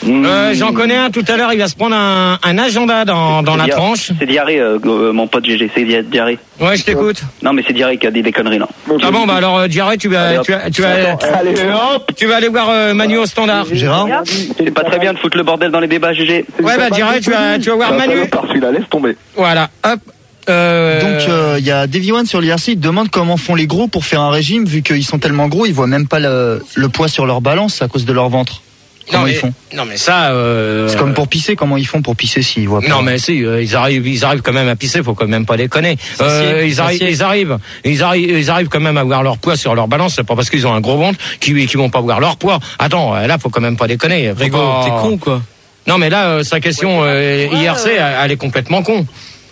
Euh, J'en connais un tout à l'heure, il va se prendre un, un agenda dans, dans la dia- tranche. C'est diarrhée, euh, euh, mon pote G G, c'est dia- diarrhée. Ouais, je t'écoute. Non, mais c'est diarrhée qui a dit des conneries, là. Ah bon, bah alors, euh, diarrhée, tu vas, Allez, hop. tu vas, tu vas, Allez, hop. tu vas aller voir euh, Manu au standard. Gérard C'est pas très bien de foutre le bordel dans les débats, G G. Ouais, bah diarrhée, tu vas, tu vas voir Manu. Par celui-là, laisse tomber. Voilà, hop. Euh... Donc euh, il y a Davy One sur l'I R C, il demande comment font les gros pour faire un régime, vu qu'ils sont tellement gros, ils voient même pas le, le poids sur leur balance à cause de leur ventre. Comment non, mais, ils font non mais ça. Euh... C'est comme pour pisser, comment ils font pour pisser s'ils voient pas? Non mais si, euh, ils arrivent, ils arrivent quand même à pisser, faut quand même pas déconner. Euh, ils arrivent, ils arrivent, ils arrivent, ils arrivent quand même à voir leur poids sur leur balance. C'est pas parce qu'ils ont un gros ventre qu'ils qui vont pas voir leur poids. Attends, là faut quand même pas déconner. Faut Rigo, pas... t'es con quoi. Non mais là, euh, sa question euh, I R C, elle, elle est complètement con.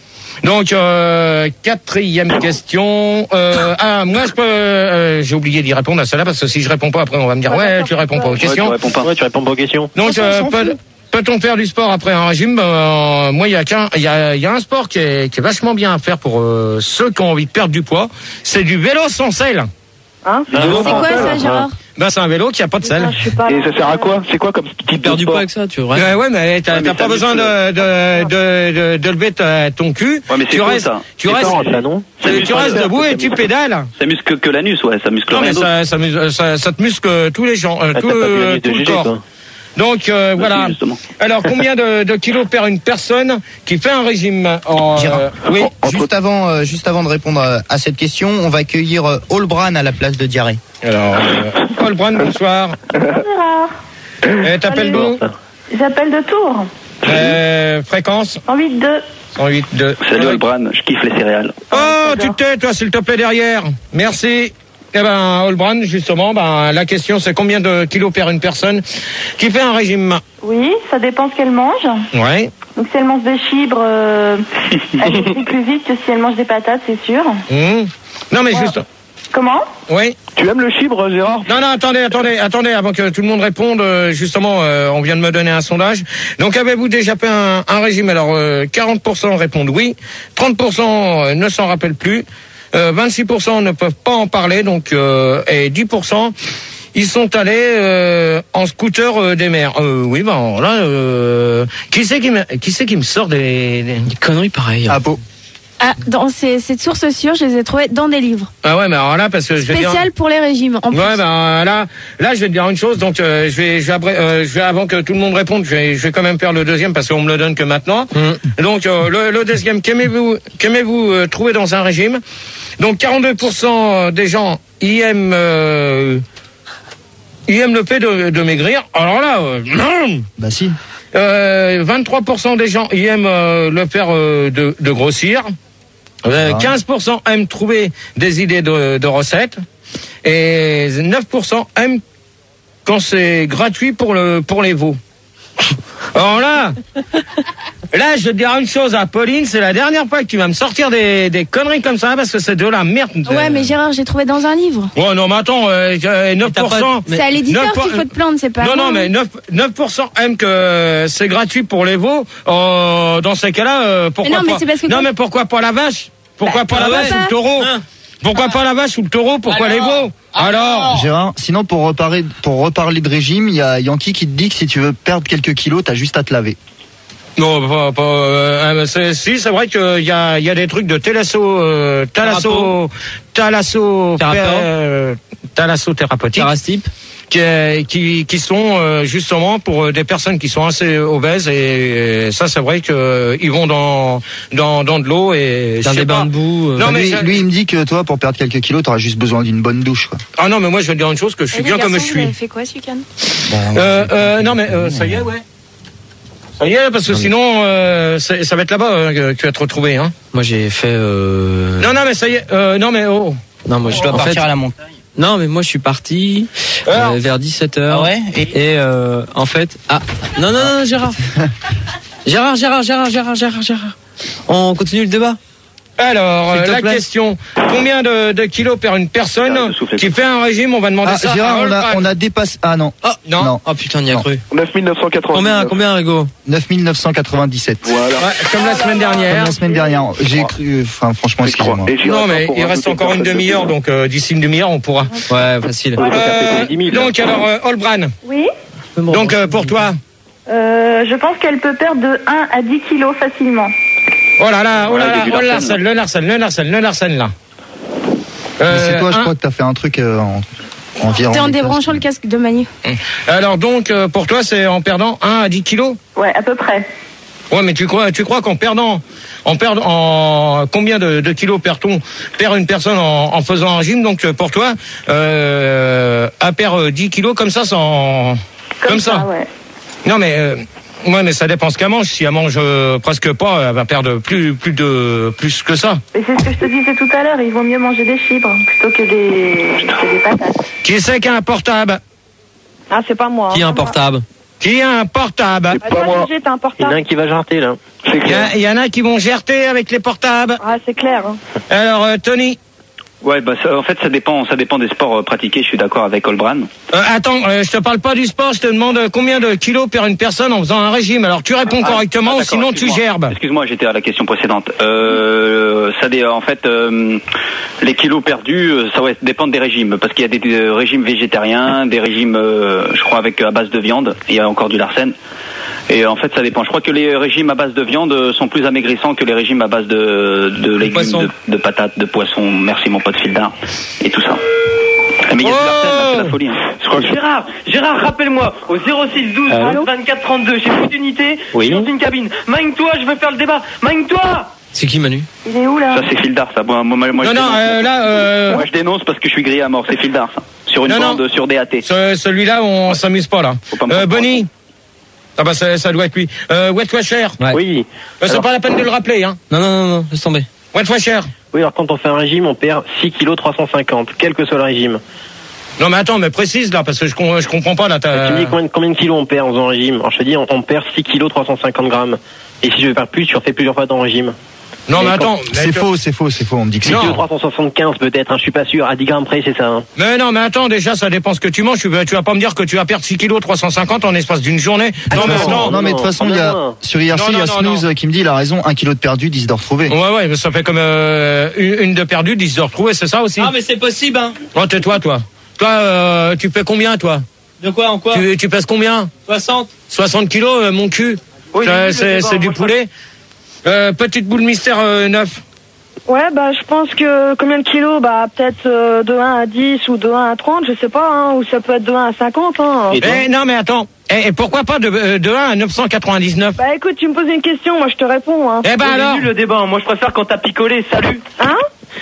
Donc euh, quatrième question. Euh, ah moi je peux, euh, j'ai oublié d'y répondre à celle-là parce que si je réponds pas après on va me dire ouais tu réponds pas aux questions. Ouais, tu réponds pas. Ouais, tu réponds pas aux questions. Donc euh, peut, peut-on faire du sport après un régime? euh, Moi il y a qu'un, il y a, il y a un sport qui est, qui est vachement bien à faire pour euh, ceux qui ont envie de perdre du poids. C'est du vélo sans selle. Hein Ah, c'est quoi ça, Gérard? Ben c'est un vélo qui a pas de selle. Putain, je suis pas Et là. ça sert à quoi? C'est quoi comme Tu type de perds du sport? poids avec ça, tu vois. Ouais, ouais, mais t'as Ouais, mais t'as pas ça besoin de de, de, de, de lever ta- ton cul. Ouais, mais c'est tu cool, restes, ça. tu C'est restes, marrant, ça, non Ça tu, muscle tu restes rien, debout ça et tu muscle- pédales. Ça muscle que l'anus, ouais, ça muscle Non mais rien d'autre. ça, ça, mus- ça, ça te muscle tous les gens, euh, Ah, tout, t'as pas vu le, la liste tout de le G G, corps. toi. Donc euh, Bah, voilà. si, justement. Alors combien de, de kilos perd une personne qui fait un régime en, Gérard. euh, oui. Juste avant, euh, juste avant de répondre à, à cette question, on va accueillir euh, Olbran à la place de Diarrhée. Alors, euh, Paul Brun, bonsoir. Gérard, Euh, T'appelles Salut. d'où? j'appelle de Tours. euh, Fréquence cent huit deux. cent huit deux. Salut Olbran, je kiffe les céréales. Oh, tu te tais, toi, s'il te plaît, derrière. Merci. Eh ben, Olbran, justement, ben, la question, c'est combien de kilos perd une personne qui fait un régime? Oui, ça dépend ce qu'elle mange. Ouais. Donc si elle mange des fibres, euh, elle grossit plus vite que si elle mange des patates, c'est sûr. Mmh. Non, mais juste. Comment? Oui. Tu aimes le chibre, Gérard? Non, non, attendez, attendez, attendez, avant que tout le monde réponde, euh, justement, euh, on vient de me donner un sondage. Donc, avez-vous déjà fait un, un régime? Alors, euh, quarante pour cent répondent oui, trente pour cent ne s'en rappellent plus, euh, vingt-six pour cent ne peuvent pas en parler, donc, euh, et dix pour cent, ils sont allés euh, en scooter euh, des mers. Euh, oui, ben là, euh, qui c'est qui me, qui c'est qui me sort des, des... Des conneries pareilles. Ah bon. Ah, dans ces, cette source sûre, je les ai trouvées dans des livres. Ah ouais, mais alors là, parce que je vais dire... Spécial pour les régimes, en plus. Ouais, ben là, là, je vais te dire une chose. Donc, euh, je vais, je vais, abré- euh, je vais avant que tout le monde réponde, je vais, je vais quand même faire le deuxième parce qu'on me le donne que maintenant. Mmh. Donc, euh, le, le deuxième, qu'aimez-vous, qu'aimez-vous euh, trouver dans un régime? Donc, quarante-deux pour cent des gens y aiment, euh, y aiment le fait de, de maigrir. Alors là, euh, Bah si. euh, vingt-trois pour cent des gens y aiment euh, le faire euh, de, de grossir. Euh, Ah. quinze pour cent aiment trouver des idées de, de recettes et neuf pour cent aiment quand c'est gratuit pour le pour les veaux. Alors là, là je vais te dire une chose à Pauline, c'est la dernière fois que tu vas me sortir des, des conneries comme ça parce que c'est de la merde. Ouais, mais Gérard, j'ai trouvé dans un livre. Ouais, non, mais attends, euh, euh, neuf pour cent. C'est à l'éditeur neuf pour- qu'il faut te plaindre, c'est pas Non, moi. non, mais neuf pour cent aiment que c'est gratuit pour les veaux. Euh, dans ces cas-là, euh, pourquoi non, mais pas c'est parce que Non, quand- mais pourquoi pas la vache? Pourquoi Bah, pas la pourquoi vache pas ou le taureau? Pourquoi pas la vache ou le taureau? Pourquoi les veaux? Alors Gérard, sinon pour reparler, pour reparler de régime, il y a Yankee qui te dit que si tu veux perdre quelques kilos, t'as juste à te laver. Non, pas, pas euh, c'est, si, c'est vrai qu'il y a, il y a des trucs de thalasso, euh, thalasso, thalasso, euh, thalassothérapeutique. Thérastip. Qui, qui, qui sont euh, justement pour des personnes qui sont assez obèses et, et ça c'est vrai que euh, ils vont dans dans dans de l'eau et Dans je sais des pas. bains de boue. euh. Non, Enfin, mais lui, ça- lui, il me dit que toi, pour perdre quelques kilos, t'auras juste besoin d'une bonne douche, quoi. Ah non mais moi je vais te dire une chose que je suis Eh, les bien comme je garçons, vous suis. avez fait quoi ce week-end? Euh, euh, non mais euh, ça y est ouais. Ça y est parce que sinon euh, c'est- ça va être là-bas euh, que tu vas te retrouver hein. Moi j'ai fait. Euh... Non non mais ça y est euh, non mais oh. Non, moi je dois On va en fait. partir à la montagne. Non, mais moi je suis parti euh, Alors vers dix-sept heures. Ah ouais Et- Et euh, en fait. Ah non, non, non, Gérard. Gérard, Gérard, Gérard, Gérard, Gérard, Gérard. On continue le débat. Alors, S'il te euh, la plaît. question, combien de, de kilos perd une personne Ah, je souffle. qui fait un régime? On va demander Ah, ça Gérard, à on a, Olbran. on a dépassé. Ah non. Oh non. Non. Oh putain, on y a Non. cru. neuf mille neuf cent quatre-vingt-dix-neuf. Combien, combien, Rigo? neuf mille neuf cent quatre-vingt-dix-sept. Voilà. Ouais, comme la semaine Comme dernière. la semaine dernière. J'ai cru. Enfin, franchement, Je crois. excusez-moi. Et j'y Non, reste mais pour il un reste peu encore une de demi-heure, donc euh, d'ici une demi-heure, on pourra. Ouais, facile. Ouais, donc, Euh, ça fait dix mille. donc, alors, euh, Olbran, Oui. donc euh, pour toi, Euh, je pense qu'elle peut perdre de un à dix kilos facilement. Oh là là, oh là Ouais, là, début oh le Larsen, Larsen, le Larsen, le Larsen, le Larsen là. Mais Euh, c'est toi, je un- crois que t'as fait un truc euh, en, en virant. T'es en les débranchant le casque de Manu. Alors donc, euh, pour toi, c'est en perdant un à dix kilos? Ouais, à peu près. Ouais, mais tu crois, tu crois qu'en perdant, en perdant, en combien de, de kilos perd-on, perd une personne en, en faisant un régime? Donc euh, pour toi, euh, à perdre dix kilos comme ça, sans, comme, Comme ça. ça, ouais. Non mais, euh, ouais, mais ça dépend ce qu'elle mange. Si elle mange euh, presque pas, elle va perdre plus, plus de, plus que ça. Et c'est ce que je te disais tout à l'heure, il vaut mieux manger des fibres plutôt que des, que des patates. Qui c'est qui a un portable? Ah, c'est pas moi. Qui a hein. un portable? Qui a un portable? Ah, toi, Gégé, t'as un Il y en a portable. un qui va jarter là. C'est Il y, clair. a- il y en a qui vont gerter avec les portables. Ah, c'est clair. hein. Alors euh, Tony, Ouais, bah ça, en fait, ça dépend, ça dépend des sports euh, pratiqués. Je suis d'accord avec Olbran. euh, attends, euh, je te parle pas du sport, je te demande euh, combien de kilos perd une personne en faisant un régime. Alors tu réponds Ah, correctement, ah, ou d'accord, sinon tu excuse-moi. gerbes. Excuse-moi, j'étais à la question précédente. Euh, ça dé, en fait, euh, les kilos perdus, euh, ça va dépendre des régimes, parce qu'il y a des, des régimes végétariens, des régimes, euh, je crois, avec à base de viande. Il y a encore du Larsen. Et en fait, ça dépend. Je crois que les régimes à base de viande euh, sont plus amaigrissants que les régimes à base de, de légumes, poisson. de, de patates, de poissons. Merci mon pote Fildar et tout ça. Mais il y a du Oh Larsen, là, c'est la folie. Hein. Je crois que je- Gérard, Gérard, rappelle-moi, au zéro six douze vingt-quatre trente-deux, j'ai plus d'unité, Oui. je suis dans une cabine. Magne-toi, je veux faire le débat. Magne-toi. C'est qui Manu? Il est où là? Ça c'est Fildar, ça. Moi, moi, moi, Non, je non, dénonce. euh, là, euh, Moi je dénonce parce que je suis grillé à mort. C'est Fildar, ça. Sur une Non, non. bande, sur D A T. ce- celui-là, on s'amuse pas là. Faut pas me Euh, comprendre. Bonnie. Ah bah ça, ça doit être lui. Euh, Wet Washer. Ouais. Oui. Euh, c'est Alors- pas la peine de le rappeler, hein. Non, non, non, non, laisse tomber. Wet Washer. Oui, alors quand on fait un régime, on perd six kilos trois cent cinquante, quel que soit le régime. Non mais attends, mais précise là, parce que je, com- je comprends pas là. t'as- Tu me dis combien, combien de kilos on perd en faisant un régime? Alors je te dis, on, on perd six kilos trois cent cinquante grammes. Et si je veux perdre plus, tu refais plusieurs fois ton régime. Non mais Mais attends. C'est mais- faux, c'est faux, c'est faux. On me dit que c'est Non. six kilos trois cent soixante-quinze peut-être, hein, je suis pas sûr. À dix grammes près, c'est ça. Hein. Mais non, mais attends, déjà, ça dépend ce que tu manges. Tu vas, tu vas pas me dire que tu vas perdre six kilos trois cent cinquante en l'espace d'une journée. Non, mais non, attends. non, mais de toute façon, il y a, sur I R C, Non, il y a non, non, Snooze non. qui me dit, il a raison, un kilo de perdu, dix de retrouvé. Ouais, ouais, mais ça fait comme euh, une, une de perdue, dix de retrouvée, c'est ça aussi? Ah, mais c'est possible, hein. Oh, tais-toi, toi. Toi, euh, tu fais combien, toi? De quoi, en quoi? tu, tu pèses combien? soixante. soixante kilos, euh, mon cul. Oui, Ça, j'ai vu le c'est débat, c'est du moi, je poulet. Euh, petite boule mystère euh, neuf. Ouais, bah je pense que combien de kilos? Bah peut-être euh, de un à dix ou de un à trente, je sais pas, hein, ou ça peut être de un à cinquante. Hein. Eh, non, mais attends. Et, et pourquoi pas de, euh, de un à neuf cent quatre-vingt-dix-neuf? Bah écoute, tu me poses une question, moi je te réponds. Hein. Eh ben Il est alors. nul le débat, moi je préfère quand t'as picolé, salut. Hein?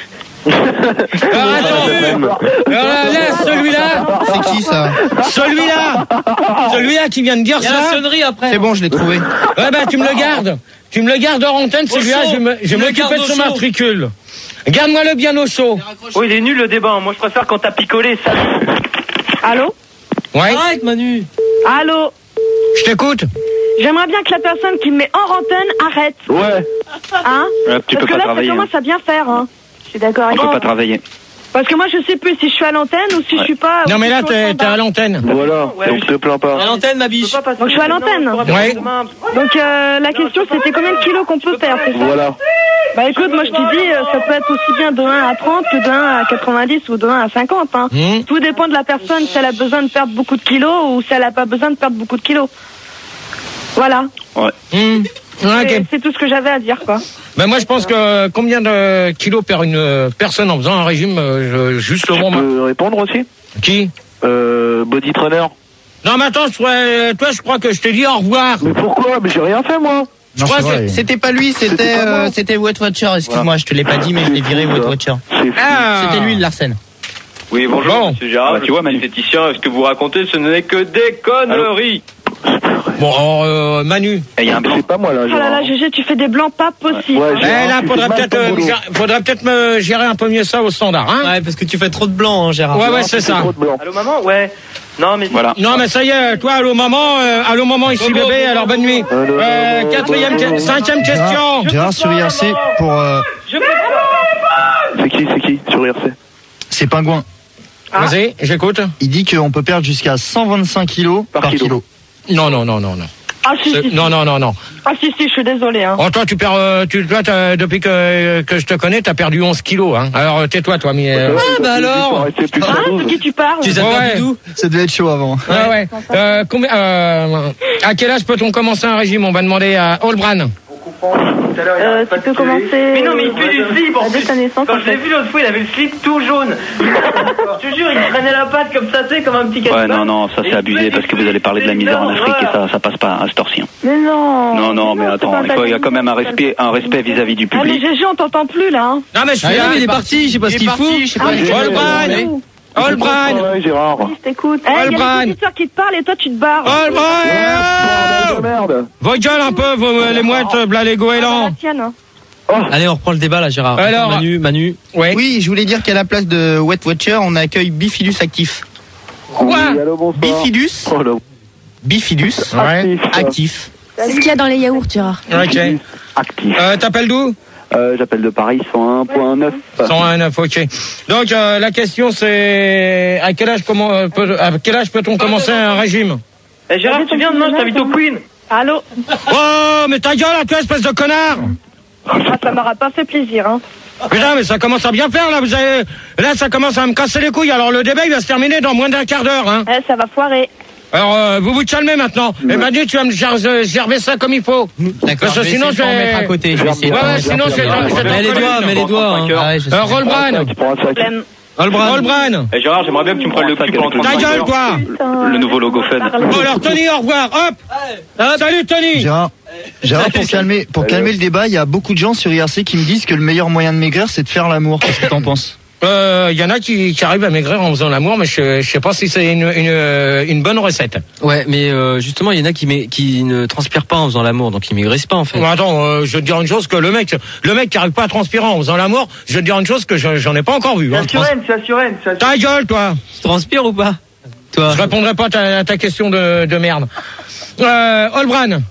Alors, attends. Alors là, là, celui-là. C'est qui ça? Celui-là. Celui-là qui vient de dire Il y a la ça. sonnerie après. C'est bon, je l'ai trouvé. Ouais, bah, tu me le gardes. Tu me le gardes hors antenne, Au celui-là, chaud. je me- je Tu vais me le m'occuper gardes de au son chaud. matricule. Garde-moi le bien au chaud. Oh, il est nul le débat, moi je préfère quand t'as picolé, salut. Allô? Ouais, Arrête, Manu. Allô? je t'écoute. J'aimerais bien que la personne qui me met en antenne arrête. Ouais. Hein? Ouais, tu peux Parce que pas là, travailler. ça commence à bien faire. Hein. Je suis d'accord On avec peut toi. pas travailler. Parce que moi, je sais plus si je suis à l'antenne ou si je suis pas. Non, ou mais si là, je suis au t'es t'es standard. à l'antenne. Voilà. Ouais, Donc te plains À pas. l'antenne, ma biche. Donc je suis à l'antenne. Ouais. Donc euh, la question, c'était combien de kilos qu'on peut perdre, c'est ça? Voilà. Bah écoute, moi je te dis, euh, ça peut être aussi bien de un à trente que de un à quatre-vingt-dix ou de un à cinquante. Hein. Mmh. Tout dépend de la personne, si elle a besoin de perdre beaucoup de kilos ou si elle a pas besoin de perdre beaucoup de kilos. Voilà. Ouais. Mmh. Ok. C'est- C'est tout ce que j'avais à dire, quoi. Ben moi, je pense que combien de kilos perd une euh, personne en faisant un régime euh, je- juste au Tu moment. peux répondre aussi? Qui? Euh, body trainer. Non, mais attends, je crois- toi, je crois que je t'ai dit au revoir. Mais pourquoi? Mais j'ai rien fait moi. Je crois que C'était pas lui, C'était c'était pas moi. euh, c'était Wet Watcher. Excuse-moi, je te l'ai pas dit, mais je l'ai viré Wet Watcher. C'est fou. Ah. C'était lui, le Larsen. Oui, bonjour, Bon. monsieur Gérard, Bah, tu vois, Manu. diététicien, ce que vous racontez, ce n'est que des conneries. Bon, alors, euh, Manu. Et il y a un blanc. C'est pas moi là. Oh là là, Gérard. Gégé, tu fais des blancs pas possibles. Ouais, Eh Gérard, là, tu faudrait fais mal peut-être, ton euh, boulot. gérer- faudrait peut-être me gérer un peu mieux ça au standard, hein. Ouais, parce que tu fais trop de blanc, hein, Gérard. Ouais, ouais, Gérard, c'est tu fais ça. trop de blanc. Allô, maman? Ouais. Non, mais. Voilà. Non, mais ça y est, toi, allô maman, euh, allô maman, ici Bobo, bébé, bobo, alors bonne bobo. nuit. Allô, Euh, bobo, quatrième, bobo. que- cinquième question. Gérard, Gérard sur I R C pour, euh, Je peux pas. C'est qui? C'est qui sur I R C? c'est Pingouin. Vas-y, j'écoute. Il dit qu'on peut perdre jusqu'à cent vingt-cinq kilos par, Par kilo. kilo. Non, non, non, non, non. Ah, si, C'est- si, si. Non, non, non, non. Ah, si, si, je suis désolée, hein. Oh, toi, tu perds, euh, tu, toi, t'as- depuis que, que je te connais, t'as perdu onze kilos, hein. Alors, euh, tais-toi, toi, mais, euh... Ah, bah alors. Ah, de qui tu parles? Tu les as Ouais, perdu ouais. d'où? Ça devait être chaud avant. Ouais, ouais. Euh, combien, euh, à quel âge peut-on commencer un régime? On va demander à Olbran. Euh, tu peux commencer. Mais non, mais il pue du slip en à plus. dès ta naissance, Quand en je l'ai fait. vu l'autre fois, il avait le slip tout jaune. Je te jure, il traînait la patte comme ça, tu sais, comme un petit Ouais, casse-pattes. non, non, ça c'est abusé parce que vous allez parler de la misère en Afrique et ça, ça passe pas à cette heure-ci. Mais non. Non, non, mais attends, il faut- il y a quand même un respect, un respect vis-à-vis du Ah, mais public. G G, on t'entend plus, là, hein. Non, mais je suis Ah, là. non, mais il est parti, je sais pas ce qu'il fout. Olbran! Olbran! Ouais, Gérard. Je t'écoute. Eh, il y a Olbran. les auditeurs qui te parlent et toi, tu te barres. Olbran! Merde. Vos gueules un peu, vos, les mouettes, bla, les Ah, bah, goélands. la tienne, hein. Allez, on reprend le débat là, Gérard. Alors- Manu, Manu. Ouais. Oui, je voulais dire qu'à la place de Wet Watcher, on accueille Bifidus actif. Quoi? Oui, allô, bonsoir. Bifidus, Oh là. Bifidus Ouais. actif. C'est ce qu'il y a dans les yaourts, Gérard. Ok. Actif. Euh, t'appelles d'où? Euh, j'appelle de Paris, cent un point neuf. cent un neuf, ok. Donc, euh, la question c'est, à quel âge comment, euh, peut, à quel âge peut-on commencer un régime? Eh, Gérard, tu viens demain, je t'invite au Queen. Allô? Oh, mais ta gueule, toi, espèce de connard! Ah, ça m'aura pas fait plaisir, hein. Putain, mais ça commence à bien faire, là, vous avez, là, ça commence à me casser les couilles. Alors, le débat, il va se terminer dans moins d'un quart d'heure, hein. Eh, ça va foirer. Alors, euh, vous vous calmez maintenant. Et Manu, tu vas me ger- euh, gerber ça comme il faut. D'accord, Parce que je vais sinon, essayer de je m'en vais... mettre à côté. Je vais essayer de Ouais, m'en ouais, mettre sinon, à c'est... côté. c'est- Mets les doigts, mets les doigts. hein. Ah ouais, je sais. Euh, Rolbran. Tu prends un sac. Problème. Olbran. Rolbran. Eh Gérard, j'aimerais bien que tu me prennes le cul pendant Ta trente-cinq gueule, heures. toi. Le nouveau logo Fed. Bon, alors, Tony, au revoir. Hop. Salut, Tony. Gérard, Gérard, pour calmer, pour calmer le débat, il y a beaucoup de gens sur I R C qui me disent que le meilleur moyen de maigrir, c'est de faire l'amour. Qu'est-ce que t'en penses? Euh, il y en a qui, qui arrivent à maigrir en faisant l'amour, mais je, je sais pas si c'est une, une, euh, une bonne recette. Ouais, mais euh, justement, il y en a qui, mai- qui ne transpirent pas en faisant l'amour, donc ils maigrissent pas en fait. Bon, attends, euh, je vais te dire une chose que le mec, le mec qui arrive pas à transpirer en faisant l'amour, je vais te dire une chose que je- j'en ai pas encore vu. C'est Hein. assurène, c'est assurène, c'est assurène. Ta gueule, toi. Tu transpires ou pas? Toi. Je répondrai pas à ta, à ta question de, de merde. Euh, Olbran.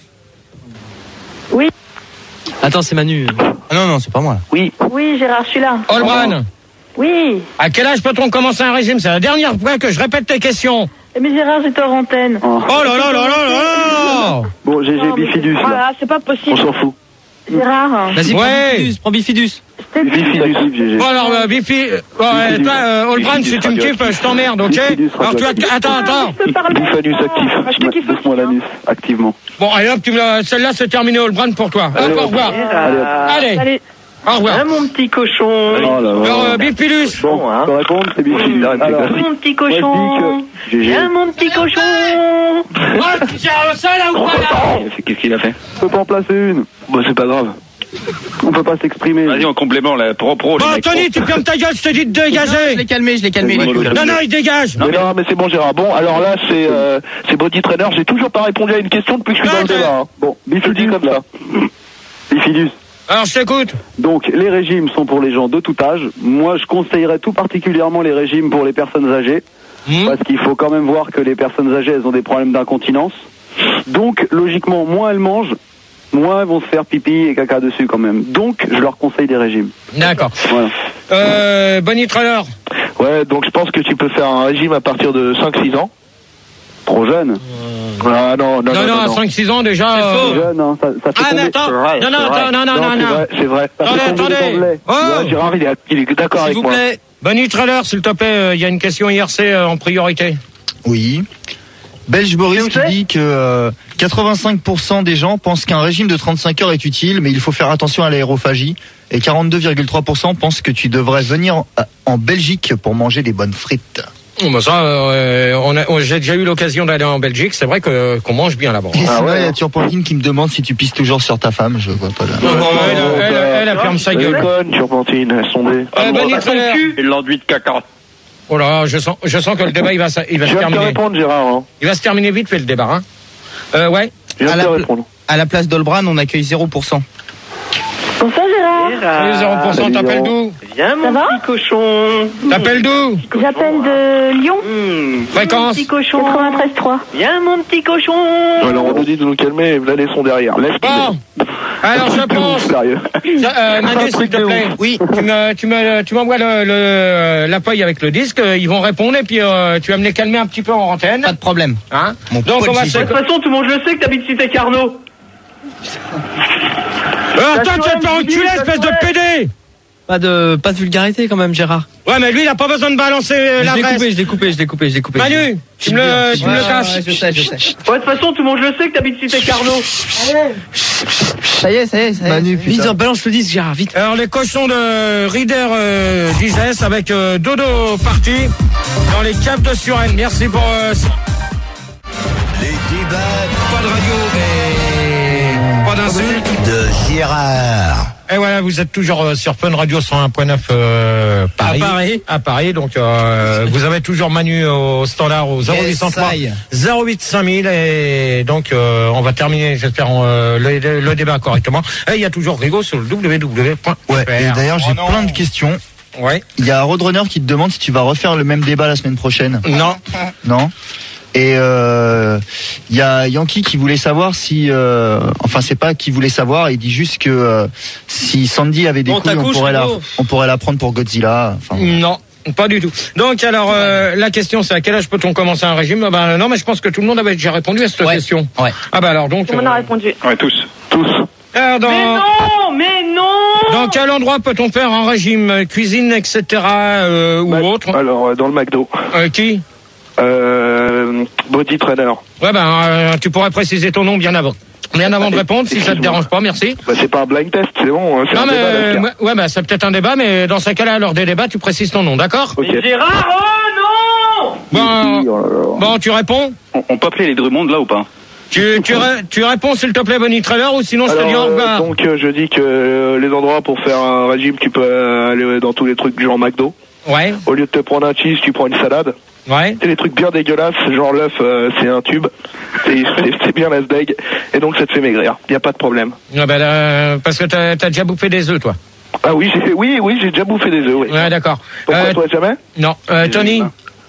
Oui. Attends, c'est Manu. Ah non, non, c'est pas moi. Oui. Oui, Gérard, je suis là. Olbran. Oui. À quel âge peut-on commencer un régime? C'est la dernière fois que je répète tes questions. Mais Gérard, j'étais hors antenne. Oh. Oh là là là là là. Bon, G G Non, mais- Bifidus, là. Voilà, c'est pas On possible. s'en fout. Gérard. Vas-y, prends Ouais. Bifidus, prends Bifidus. Bifidus, G G. Bon alors, euh, Bifi, euh, ouais, toi, euh, Olbran, si tu me kiffes, je t'emmerde, ok? Alors tu vas, te- attends, attends. Je te parle. Bifidus actif. Ah, je te kiffe aussi, Doucement hein. l'anus, activement. Bon, allez hop, tu me, celle-là c'est terminé, Olbran, pour toi. Hop, au revoir. Allez, hop. Allez, Allez. au revoir. Hein, mon petit cochon. Oh là là. Alors, euh, Bifilus. Bon, hein. je peux répondre, c'est Bifidus. Alors, Mon petit moi, cochon. je dis que G G, Viens, mon petit cochon. Oh, tu gères ça là ou pas là? Qu'est-ce qu'il a fait? je peux pas en placer une. Bon, c'est pas grave. On peut pas s'exprimer. Vas-y, en complément, là, pro pro. les Bon, mecs, Tony, tu fermes ta gueule, je te dis de Non, je dégager. l'ai calmé, je l'ai calmé. il est Ouais, cool. ouais, Non, non, il dégage. Mais non, mais c'est bon, Gérard. Bon, alors là, c'est euh, c'est Body Trainer. J'ai toujours pas répondu à une question depuis que je suis dans le Ouais, débat. hein. Bon, Bifidus, je le dis comme là. ça. Bifidus. Alors, je t'écoute. Donc, les régimes sont pour les gens de tout âge. Moi, je conseillerais tout particulièrement les régimes pour les personnes âgées. Hmm. Parce qu'il faut quand même voir que les personnes âgées, elles ont des problèmes d'incontinence. Donc, logiquement, moins elles mangent, moins elles vont se faire pipi et caca dessus quand même. Donc, je leur conseille des régimes. D'accord. Voilà. Euh, Bonnie Trailer. Ouais, donc je pense que tu peux faire un régime à partir de cinq six ans. Trop jeune. Ah non, non, Non, non, non. à cinq six ans déjà. C'est euh, faux. Jeune, hein, ça, ça fait Ah, mais tomber- attends. C'est vrai, Non, non, c'est vrai. attends, non, non, non, c'est non. vrai, c'est vrai. ça fait Attendez, tomber attendez. dans le lait. Oh. Ouais, Gérard, il est, il est d'accord S'il avec vous moi. plaît. Bonnie Trailer, s'il te plaît, euh, il y a une question I R C euh, en priorité. Oui. Belge Boris qui dit que euh, quatre-vingt-cinq pour cent des gens pensent qu'un régime de trente-cinq heures est utile, mais il faut faire attention à l'aérophagie. Et quarante-deux virgule trois pour cent pensent que tu devrais venir en- en Belgique pour manger des bonnes frites. Oh, bah ça, euh, on a, on- j'ai déjà eu l'occasion d'aller en Belgique. C'est vrai que qu'on mange bien là-bas. Et Ah, sinon, il y a Turpentine qui me demande si tu pisses toujours sur ta femme. Je vois pas là. non, non, elle, elle, elle, elle ferme sa Elle gueule. déconne, Turpentine, elles sont des... Euh, Bonnie Trailer. Et l'enduit de caca. Oh là, je sens, je sens que le débat il va, il va Je se viens de te terminer. répondre, Gérard. Hein. Il va se terminer vite fait le débat. Hein. Euh, ouais. Je viens À de la, te pla- répondre. à la place d'Olbran, on accueille zéro pour cent. Bonsoir, Gérard. Salut zéro pour cent. Salut, T'appelles Laurent. d'où? Viens, mon Ça va petit cochon. T'appelles d'où? J'appelle de Lyon. Mmh. Fréquence. Petit cochon. quatre-vingt-treize trois. Viens, mon petit cochon. Alors on nous dit de nous calmer et là les sons derrière. Laisse Bon. Alors je pense. Sérieux. Euh, Manu, s'il te plaît. Oui. Tu me, tu me, tu m'envoies le, le, la feuille avec le disque. Ils vont répondre et puis euh, tu vas me les calmer un petit peu en antenne. Pas de problème. Hein. Mon Donc on va se. De toute façon, tout le monde le sait que t'habites cité Carnot. Euh, attends, tu vas te faire enculer, espèce de pédé. Pas de, pas de vulgarité quand même, Gérard. Ouais, mais lui, il a pas besoin de balancer euh, Je l'ai l'adresse. coupé, je l'ai coupé, je l'ai coupé, je l'ai coupé. Manu, tu me le, tu me le caches. Ouais, je sais, je sais. Ouais, de toute façon, tout le monde le sait que t'habites cité Carnot. Ça y est, ça y est, ça y est. Manu, Vite, putain. balance le disque, Gérard, vite. Alors les cochons de Reader euh, Digest avec euh, Dodo parti dans les caves de Suresnes. Merci pour euh, Les débats pas de radio mais pas d'insulte. de Gérard. Et voilà, vous êtes toujours euh, sur Fun Radio cent un point neuf euh, Paris. À Paris. À Paris, donc euh, vous avez toujours Manu au standard au zéro huit cent trois zéro huit cinq mille et donc euh, on va terminer, j'espère, euh, le, le débat correctement. Et il y a toujours Rigo sur le w w w point f r. Ouais, et d'ailleurs, j'ai Oh plein de questions. Ouais. Il y a Roadrunner qui te demande si tu vas refaire le même débat la semaine prochaine. Non. Non. Et euh, il y a Yankee qui voulait savoir si, euh, enfin c'est pas qui voulait savoir, il dit juste que euh, si Sandy avait des Bon, couilles, ta on couche, pourrait la, Rigo. on pourrait la prendre pour Godzilla. Enfin, Non. Pas du tout. Donc alors euh, la question c'est à quel âge peut-on commencer un régime? Ah ben, non mais je pense que tout le monde avait déjà répondu à cette Ouais. question. Ouais. Ah bah alors donc. Tout le monde a euh, répondu. Ouais, tous. Tous. alors, dans, Mais non, mais non. dans quel endroit peut-on faire un régime, cuisine, et cetera euh, ou Bah, autre? Alors, euh, dans le McDo. Euh, Qui? Euh, body trainer. Ouais ben euh, tu pourrais préciser ton nom bien avant. Bien avant de répondre, si ça te dérange pas, merci. Bah, c'est pas un blind test, c'est bon. C'est Non un mais débat, euh, Lascar. ouais, ouais, bah c'est peut-être un débat, mais dans ce cas-là, lors des débats, tu précises ton nom, d'accord? Ok. Mais Gérard, oh non. Bon, Oh là là. bon, tu réponds? On, on peut appeler les Drummond là ou pas? Tu, tu, ré- tu réponds s'il te plaît, Bonnie Trailer, ou sinon je te Alors, dis au euh, revoir. donc euh, je dis que euh, les endroits pour faire un régime, tu peux euh, aller dans tous les trucs genre McDo. Ouais, Au lieu de te prendre un cheese, tu prends une salade. ouais. C'est des trucs bien dégueulasses, genre l'œuf, euh, c'est un tube. C'est c'est- c'est bien la sdeg. Et donc ça te fait maigrir. Y a pas de problème. Ah ben, euh, parce que t'as as déjà bouffé des œufs, toi. Ah oui, j'ai fait, oui, oui, j'ai déjà bouffé des œufs. Oui. Ouais, d'accord. Pourquoi Euh, toi jamais? non, euh, Tony.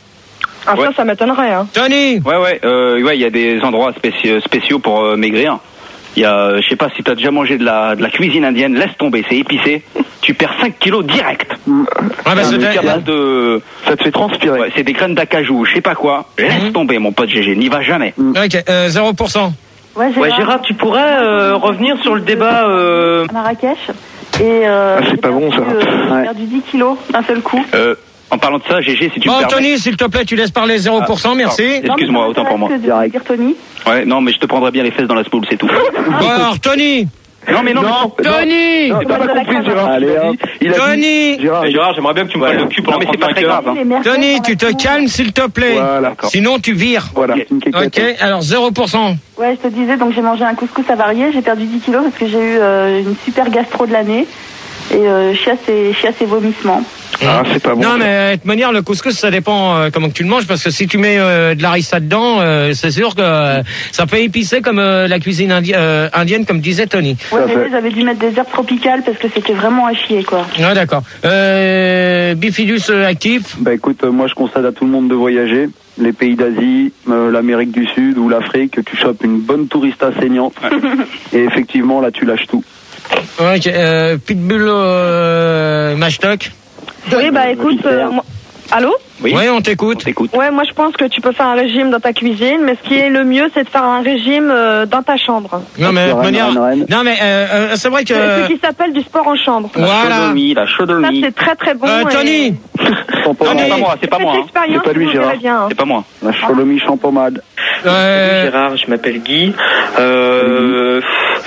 Ah, Ouais. ça, ça m'étonnerait. Hein. Tony. Ouais, ouais, euh, ouais, il y a des endroits spéciaux, spéciaux pour euh, maigrir. Il y a, euh, je sais pas si t'as déjà mangé de la, de la cuisine indienne, laisse tomber, c'est épicé. Tu perds cinq kilos direct. Ah ben, C'est c'était- à base de, Ça te fait transpirer. ouais, c'est des graines d'acajou, je sais pas quoi. Laisse tomber, mon pote G G, n'y va jamais. Ok, euh, zéro pour cent. Ouais, Gérard. Ouais, Gérard, tu pourrais euh, revenir sur le débat. Euh... À Marrakech. Et euh, Ah, c'est j'ai pas bon, perdu, ça. euh, j'ai Ouais. perdu dix kilos d'un seul coup. Euh, en parlant de ça, G G, si tu Bon, me permets. Tony, s'il te plaît, tu laisses parler zéro pour cent, merci. Ah, excuse-moi, Non, mais ça autant pour moi. m'intéresse que de dire Tony. Ouais, non, mais je te prendrai bien les fesses dans la spoule, c'est tout. Bon, alors, Tony. Non, mais non, Non, Tony. non, t'as pas compris, Gérard. Allez, Il a hop. dit- il a dit- Tony. Gérard, Mais Gérard, j'aimerais bien que tu me Ouais. parles le cul pendant Non, mais c'est pas trente-cinq très heures. grave. Les merguez, Tony, on tu a te tout. calmes, s'il te plaît. Voilà. Sinon, tu vires. Voilà. Une quéquette. Ok, alors zéro pour cent. Ouais, je te disais, donc j'ai mangé un couscous avarié, j'ai perdu dix kilos parce que j'ai eu euh, une super gastro de l'année. Et euh, chiasse, et, chiasse et vomissements. Ah, c'est pas bon. Non, ça. mais de toute manière, le couscous, ça dépend euh, comment que tu le manges, parce que si tu mets euh, de la harissa dedans, euh, c'est sûr que euh, ça fait épicé comme euh, la cuisine indi- euh, indienne, comme disait Tony. Ouais, Ça mais fait. là, j'avais dû mettre des herbes tropicales parce que c'était vraiment à chier, quoi. Ouais, d'accord. Euh, Bifidus euh, actif. Bah écoute, euh, moi je conseille à tout le monde de voyager. Les pays d'Asie, euh, l'Amérique du Sud ou l'Afrique, tu chopes une bonne tourista saignante. Et effectivement, là tu lâches tout. Ok, euh, Pitbull euh, Mashtok. Oui, bah écoute, euh, moi- allô? Oui. Ouais, on t'écoute. Ouais, moi je pense que tu peux faire un régime dans ta cuisine, mais ce qui est le mieux, c'est de faire un régime euh, dans ta chambre. Non, mais de toute Rennes, manière. Rennes, Rennes. Non, mais euh, euh, c'est vrai que. C'est ce qui s'appelle du sport en chambre. La Voilà. chaudolmie, la Ça, chaudolmie. c'est très très bon. Euh, Tony. et- Sans Non, pommade. c'est pas moi, c'est pas Faites moi. hein. l'expérience, C'est pas lui, vous Gérard. verrez bien. hein. C'est pas moi. La cholomie champommade. Euh, Gérard, je m'appelle Guy. Euh,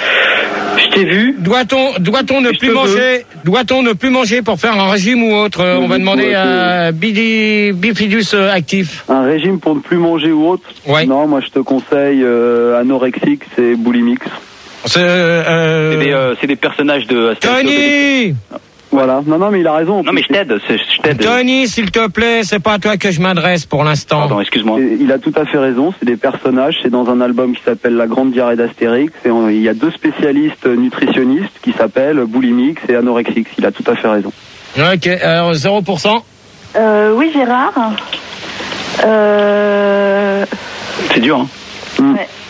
je t'ai vu. Doit-on, doit-on ne Je plus te manger, doit-on ne plus manger pour faire un régime ou autre? Euh, On va Oui, demander ouais, à Bidi- Bifidus euh, actif. Un régime pour ne plus manger ou autre? Ouais. Non, moi je te conseille euh, anorexique, c'est Boulimix. C'est, euh, C'est des, euh, c'est des personnages de Astérix Obélix. Tony! Voilà. Non, non, mais il a raison. Non, mais je t'aide, c'est- je t'aide. Tony, s'il te plaît, c'est pas à toi que je m'adresse pour l'instant. Pardon, excuse-moi. Et il a tout à fait raison, c'est des personnages, c'est dans un album qui s'appelle La Grande Diarrhée d'Astérix, et on- il y a deux spécialistes nutritionnistes qui s'appellent Boulimix et Anorexix, il a tout à fait raison. Ok, alors zéro pour cent. Euh, oui, Gérard. Euh, C'est dur, hein. Mm. ouais.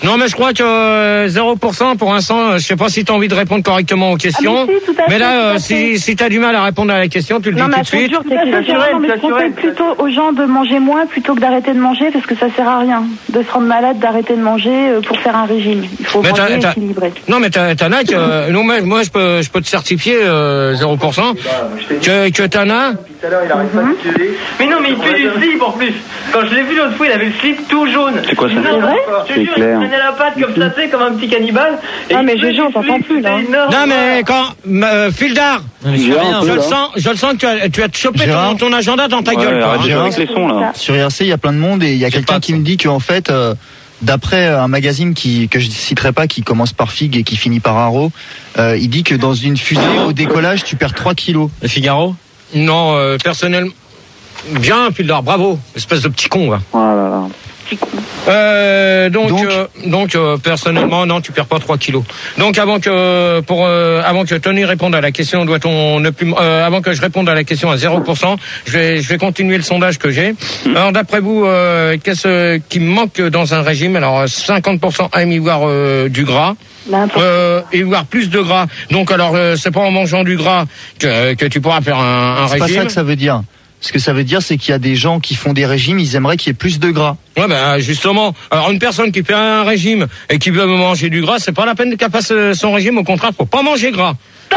Non, mais je crois que euh, zéro pour cent pour l'instant, je sais pas si tu as envie de répondre correctement aux questions. Ah, mais si, tout à mais fait, là, tout à euh, fait. si, si tu as du mal à répondre à la question, tu le Non, dis mais tout de suite. dur, c'est que non, mais je conseille plutôt aux gens de manger moins plutôt que d'arrêter de manger parce que ça sert à rien de se rendre malade, d'arrêter de manger euh, pour faire un régime. Il faut Mais t'as- manger t'as- équilibré. Non, mais t'as, t'en as que, euh, non, mais moi, je peux, je peux te certifier, euh, zéro pour cent, que, que t'en as. Tout à l'heure, il arrête pas de gueuler. Mais non, mais il fait du slip en plus. Quand je l'ai vu l'autre fois, il avait le slip tout jaune. C'est quoi ça? Non, C'est vrai je te C'est jure, clair. il prenait la patte comme ça, tu sais, comme un petit cannibale. Et Ah, mais il faisait Gégé, on du t'entend slip, plus, là. c'était énorme. Non, mais quand, euh, Fildar, je je, fais rien, un peu, le là. sens, je le sens que tu as, tu as chopé Gérard. ton, ton agenda dans ta Ouais, gueule. toi, arrête hein. de jouer avec les sons, là. Sur I R C, il y a plein de monde et il y a quelqu'un qui me dit qu'en fait, euh, d'après un magazine qui, que je citerai pas, qui commence par Fig et qui finit par Arrow, euh, il dit que dans une fusée, au décollage, tu perds trois kilos. Le Figaro? Non, euh, personnellement. Bien, Fildar, bravo. Espèce de petit con, va. Voilà, là. Euh, donc, donc, euh, donc euh, personnellement, non, tu perds pas trois kilos. Donc, avant que pour euh, avant que Tony réponde à la question, doit-on ne plus euh, avant que je réponde à la question à zéro pour cent, je vais je vais continuer le sondage que j'ai. Alors, d'après vous, euh, qu'est-ce qui me manque dans un régime? Alors, cinquante pour cent aiment y voir euh, du gras. Euh, et voir plus de gras. Donc, alors, euh, c'est pas en mangeant du gras que que tu pourras faire un, un C'est régime. pas ça que ça veut dire. Ce que ça veut dire, c'est qu'il y a des gens qui font des régimes, ils aimeraient qu'il y ait plus de gras. Ouais, ben justement. Alors une personne qui fait un régime et qui veut manger du gras, c'est pas la peine qu'elle fasse son régime. Au contraire, faut pas manger gras.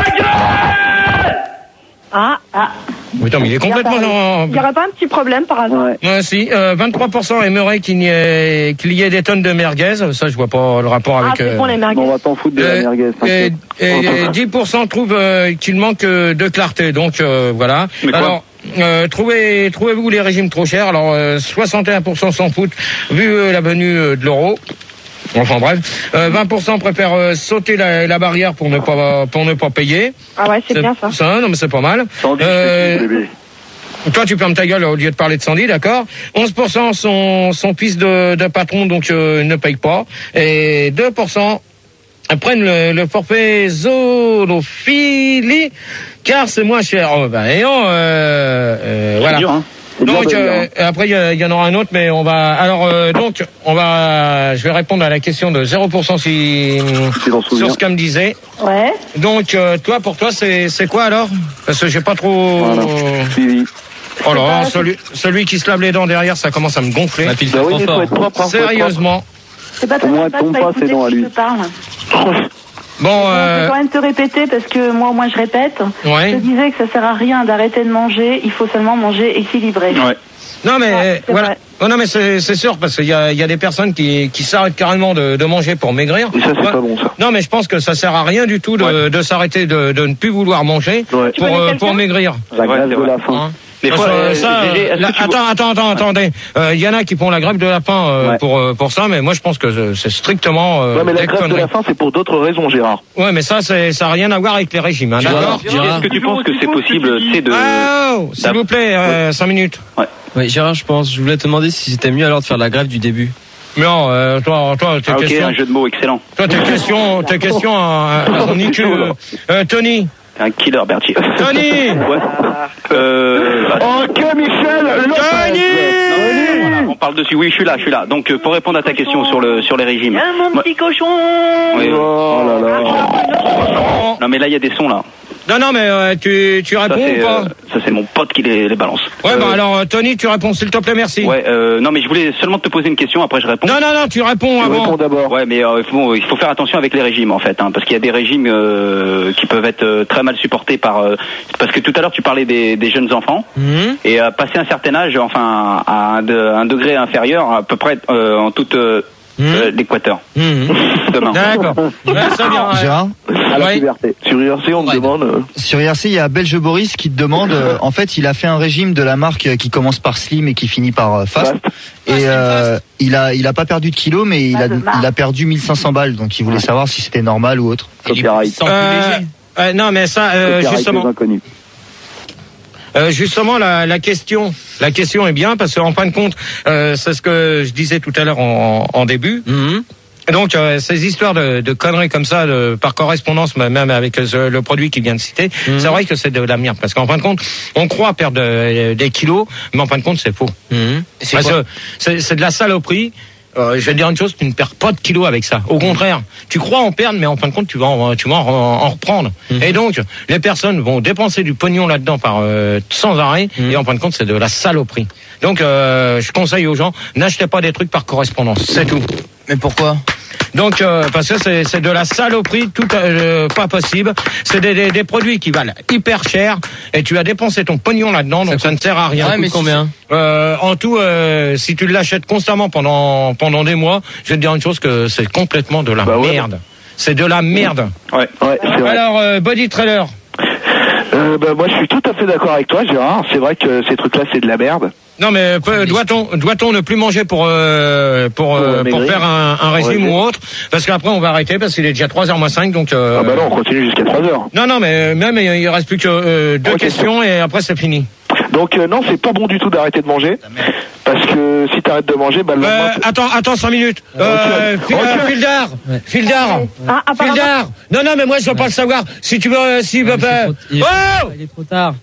Ah, ah. Putain, mais il est complètement. Il n'y aurait pas un petit problème par hasard? Ouais, si. Euh, vingt-trois pour cent aimeraient qu'il y ait qu'il y ait des tonnes de merguez. Ça, je vois pas le rapport avec. Ah, c'est bon, les merguez. On va t'en foutre de la Euh, merguez. et, t'inquiète. et dix pour cent trouvent euh, qu'il manque euh, de clarté. Donc euh, voilà. Mais quoi Alors. Euh, trouvez, trouvez-vous les régimes trop chers? Alors euh, soixante et un pour cent s'en foutent vu euh, la venue euh, de l'euro. Enfin bref, euh, vingt pour cent préfèrent euh, sauter la, la barrière pour ne pas pour ne pas payer. Ah ouais, c'est bien ça. Ça, non mais c'est pas mal. Sandy, Euh, c'est qui, bébé? Toi, tu fermes ta gueule au lieu de parler de Sandy, d'accord? onze pour cent sont, sont fils de, de patron, donc euh, ne payent pas. Et deux pour cent prennent le, le forfait zoophilie, car c'est moins cher. Oh, ben, et on, euh, euh, voilà. dur, hein. C'est dur Donc de euh, dire, après il y, y en aura un autre, mais on va. Alors euh, donc on va. Je vais répondre à la question de zéro pour cent si t'en sur souviens. ce qu'elle me disait. Ouais. Donc euh, toi, pour toi, c'est c'est quoi alors? Parce que j'ai pas trop. Voilà. Suivi. Oh là, pas- celui, celui qui se lave les dents derrière, ça commence à me gonfler. Ah, puis il Bah fait oui, trop il faut fort. être propre. hein, faut être Sérieusement. C'est pas Au moins, pas tombe pas pas écouter ses dents à qui lui. te parle. propre. Bon, Je vais euh, quand même te répéter parce que moi, moi, je répète. Ouais. Je te disais que ça sert à rien d'arrêter de manger. Il faut seulement manger équilibré. Ouais. non mais Ouais, c'est voilà. vrai. Oh, non mais c'est c'est sûr parce qu'il y a il y a des personnes qui qui s'arrêtent carrément de, de manger pour maigrir. Et ça, c'est Ouais. pas bon, ça. Non mais je pense que ça sert à rien du tout de, Ouais. de s'arrêter de, de ne plus vouloir manger Ouais. Tu pour connais euh, quelqu'un pour maigrir. La Ouais, grève c'est de vrai. la faim. Hein. Des Parce fois, que euh, ça, Gégé, est-ce la- que tu attends, attends, attends, attendez. Il y en a qui font la grève de la faim euh, Ouais. pour euh, pour ça, mais moi je pense que c'est strictement. Euh, Ouais, mais la des grève de conneries. la faim, c'est pour d'autres raisons, Gérard. Ouais, mais ça, c'est ça a rien à voir avec les régimes, hein, d'accord? Est-ce que tu penses que c'est possible, tu sais, de... Oh, s'il vous plaît, euh, cinq minutes. Ouais. Ouais, Gérard, je pense, je voulais te demander si c'était mieux alors de faire la grève du début. Non, euh, toi, toi, tes Ah, ok, questions. un jeu de mots excellent. Toi, tes questions, tes questions, à, à son I Q. Euh, euh, Tony. Un killer, Berthier. Tony. Ouais. Euh... Ok, Michel Tony. Voilà, on parle dessus. Oui, je suis là, je suis là. Donc, euh, pour répondre à ta question sur le sur les régimes. Ah, mon Moi- petit cochon. Oui, oui. Oh là là. Non, mais là, il y a des sons là. Non, non, mais euh, tu, tu Ça, réponds c'est ou pas? euh, ça, c'est mon pote qui les, les balance. Ouais, Euh, bah alors, euh, Tony, tu réponds, s'il te plaît, merci. Ouais, euh, non, mais je voulais seulement te poser une question. Après, je réponds. Non, non, non, tu réponds Tu avant. réponds d'abord. Ouais, mais euh, il faut, il faut faire attention avec les régimes en fait, hein, parce qu'il y a des régimes euh, qui peuvent être euh, très mal supportés par. Euh, parce que tout à l'heure tu parlais des, des jeunes enfants Mhm. et à passer un certain âge, enfin à un, de- un degré inférieur, à peu près euh, en toute euh, euh, l'équateur. Mhm. Demain. D'accord. Ouais, ça vient. ouais. Gérard, À la Ouais. puberté. Sur I R C, on me demande... euh, sur I R C, il y a Belge Boris qui te demande, euh, en fait, il a fait un régime de la marque euh, qui commence par Slim et qui finit par euh, Fast. Et euh, il a il a pas perdu de kilos, mais il a, il a perdu mille cinq cents balles. Donc il voulait savoir si c'était normal ou autre. Copyright. Euh, euh, non, mais ça, euh, Copyright justement. des inconnus. Euh, justement, la, la question, la question est bien parce qu'en fin de compte, euh, c'est ce que je disais tout à l'heure en, en début. Donc, euh, ces histoires de, de conneries comme ça, de, par correspondance, même avec euh, le produit qu'il vient de citer, c'est vrai que c'est de la merde. Parce qu'en fin de compte, on croit perdre euh, des kilos, mais en fin de compte, c'est faux. C'est Parce quoi que c'est c'est de la saloperie. Euh, je vais te dire une chose, tu ne perds pas de kilos avec ça. Au contraire, tu crois en perdre, mais en fin de compte, tu vas en, tu vas en, en reprendre. Mmh. Et donc, les personnes vont dépenser du pognon là-dedans par euh, sans arrêt, mmh. et en fin de compte, c'est de la saloperie. Donc, euh, je conseille aux gens, n'achetez pas des trucs par correspondance, c'est tout. Mais pourquoi ? Donc, euh, parce que c'est, c'est de la saloperie, tout euh, pas possible. C'est des, des, des produits qui valent hyper cher, et tu as dépensé ton pognon là-dedans, donc ça, ça ne sert à rien. Ouais, mais combien ? euh, En tout, euh, si tu l'achètes constamment pendant pendant des mois, je vais te dire une chose, que c'est complètement de la bah ouais. merde. C'est de la merde. Ouais, ouais, c'est vrai. Alors, euh, Body Trailer. Euh, bah, moi, je suis tout à fait d'accord avec toi, Gérard. C'est vrai que ces trucs-là, c'est de la merde. Non, mais peut, doit-on doit-on ne plus manger pour euh, pour euh, pour, pour faire un, un régime ouais, ou autre, parce qu'après on va arrêter parce qu'il est déjà trois heures moins cinq, donc. Euh... Ah bah non, on continue jusqu'à trois heures. Non non, mais même il reste plus que euh, deux okay, questions et après c'est fini. Donc euh, non, c'est pas bon du tout d'arrêter de manger, parce que si t'arrêtes de manger, bah le euh, attends attends cinq minutes. Euh, okay. euh, Fildar, ouais. Fildar, ah, Fildar. Non non, mais moi je veux ouais. pas le savoir. Si tu veux, euh, si non, bah, trop, il, est oh il est trop tard.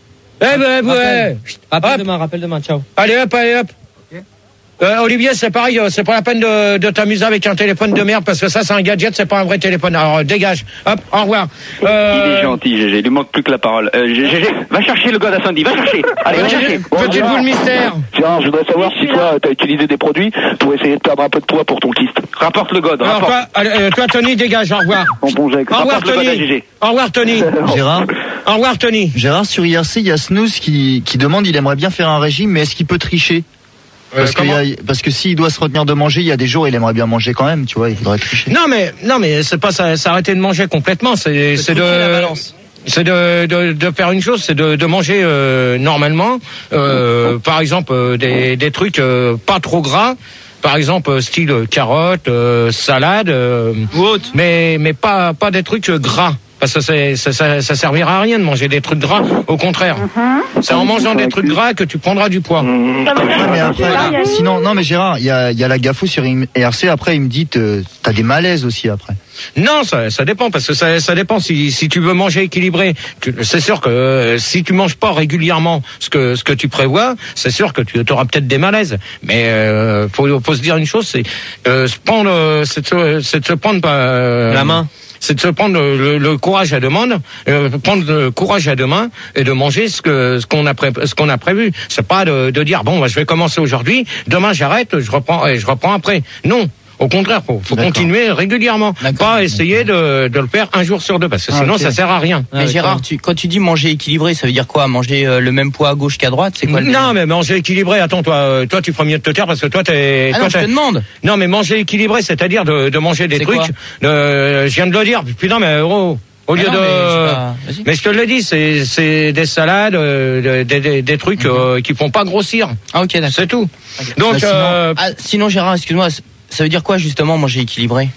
Eh ben, ouais. Rappelle demain, rappelle demain, ciao. Allez hop, allez hop. Okay. Euh, Olivier, c'est pareil, c'est pas la peine de, de t'amuser avec un téléphone de merde, parce que ça, c'est un gadget, c'est pas un vrai téléphone. Alors, dégage. Hop, au revoir. Euh... Il est gentil, G G, il lui manque plus que la parole. Euh, G G, va chercher le gars d'Ascendi, va chercher. Allez, va chercher. Petite boule mystère. Tiens, je voudrais savoir si toi, t'as utilisé des produits pour essayer de perdre un peu de poids pour ton kyste. Rapporte le god. Alors, toi, allez, euh, toi, Tony, dégage, au revoir. Bon, bon, au revoir, Tony. Au revoir, Tony. Gérard. Au revoir, Tony. Gérard, sur I R C, il y a Snooze qui, qui demande, il aimerait bien faire un régime, mais est-ce qu'il peut tricher? Parce, euh, que, a, parce que s'il doit se retenir de manger, il y a des jours il aimerait bien manger quand même, tu vois, il faudrait tricher. Non mais non mais c'est pas ça, s'arrêter de manger complètement, c'est c'est de c'est de, de de faire une chose, c'est de de manger euh, normalement, euh, par exemple euh, des des trucs euh, pas trop gras. Par exemple, style carottes, euh, salade, euh, mais mais pas pas des trucs gras. Parce que c'est, ça, ça, ça servira à rien de manger des trucs gras. Au contraire, mm-hmm. c'est en mangeant des trucs gras que tu prendras du poids. Mm-hmm. Ouais, mais après, sinon, non, mais Gérard, il y a, y a la GAFO sur I R C. Après, il me dit, t'as des malaises aussi après. Non, ça, ça dépend parce que ça, ça dépend si, si tu veux manger équilibré. Tu, c'est sûr que euh, si tu manges pas régulièrement ce que ce que tu prévois, c'est sûr que tu auras peut-être des malaises. Mais euh, faut, faut se dire une chose, c'est euh, se prendre, euh, c'est, de, c'est de se prendre euh, la main. C'est de se prendre le, le courage à deux mains, euh, prendre le courage à deux mains et de manger ce que ce qu'on a pré, ce qu'on a prévu. C'est pas de, de dire bon, bah, je vais commencer aujourd'hui, demain j'arrête, je reprends et je reprends après. Non. Au contraire, faut, faut continuer régulièrement. D'accord. Pas essayer de, de le faire un jour sur deux, parce que sinon ah, okay. ça sert à rien. Mais ah, Gérard, tu, quand tu dis manger équilibré, ça veut dire quoi? Manger euh, le même poids à gauche qu'à droite, c'est quoi? Le non, mais manger équilibré. Attends, toi, euh, toi, tu ferais mieux de te taire parce que toi, t'es. Ah toi, non, t'es... je te demande. Non, mais manger équilibré, c'est-à-dire de, de manger des c'est trucs. De, je viens de le dire. Putain, mais oh. Au lieu ah non, de, mais, pas... mais je te le dis, c'est c'est des salades, euh, des, des des trucs mm-hmm. euh, qui font pas grossir. Ah ok, d'accord. C'est tout. Okay. Donc bah, sinon, euh... ah, sinon Gérard, excuse-moi. Ça veut dire quoi justement manger équilibré?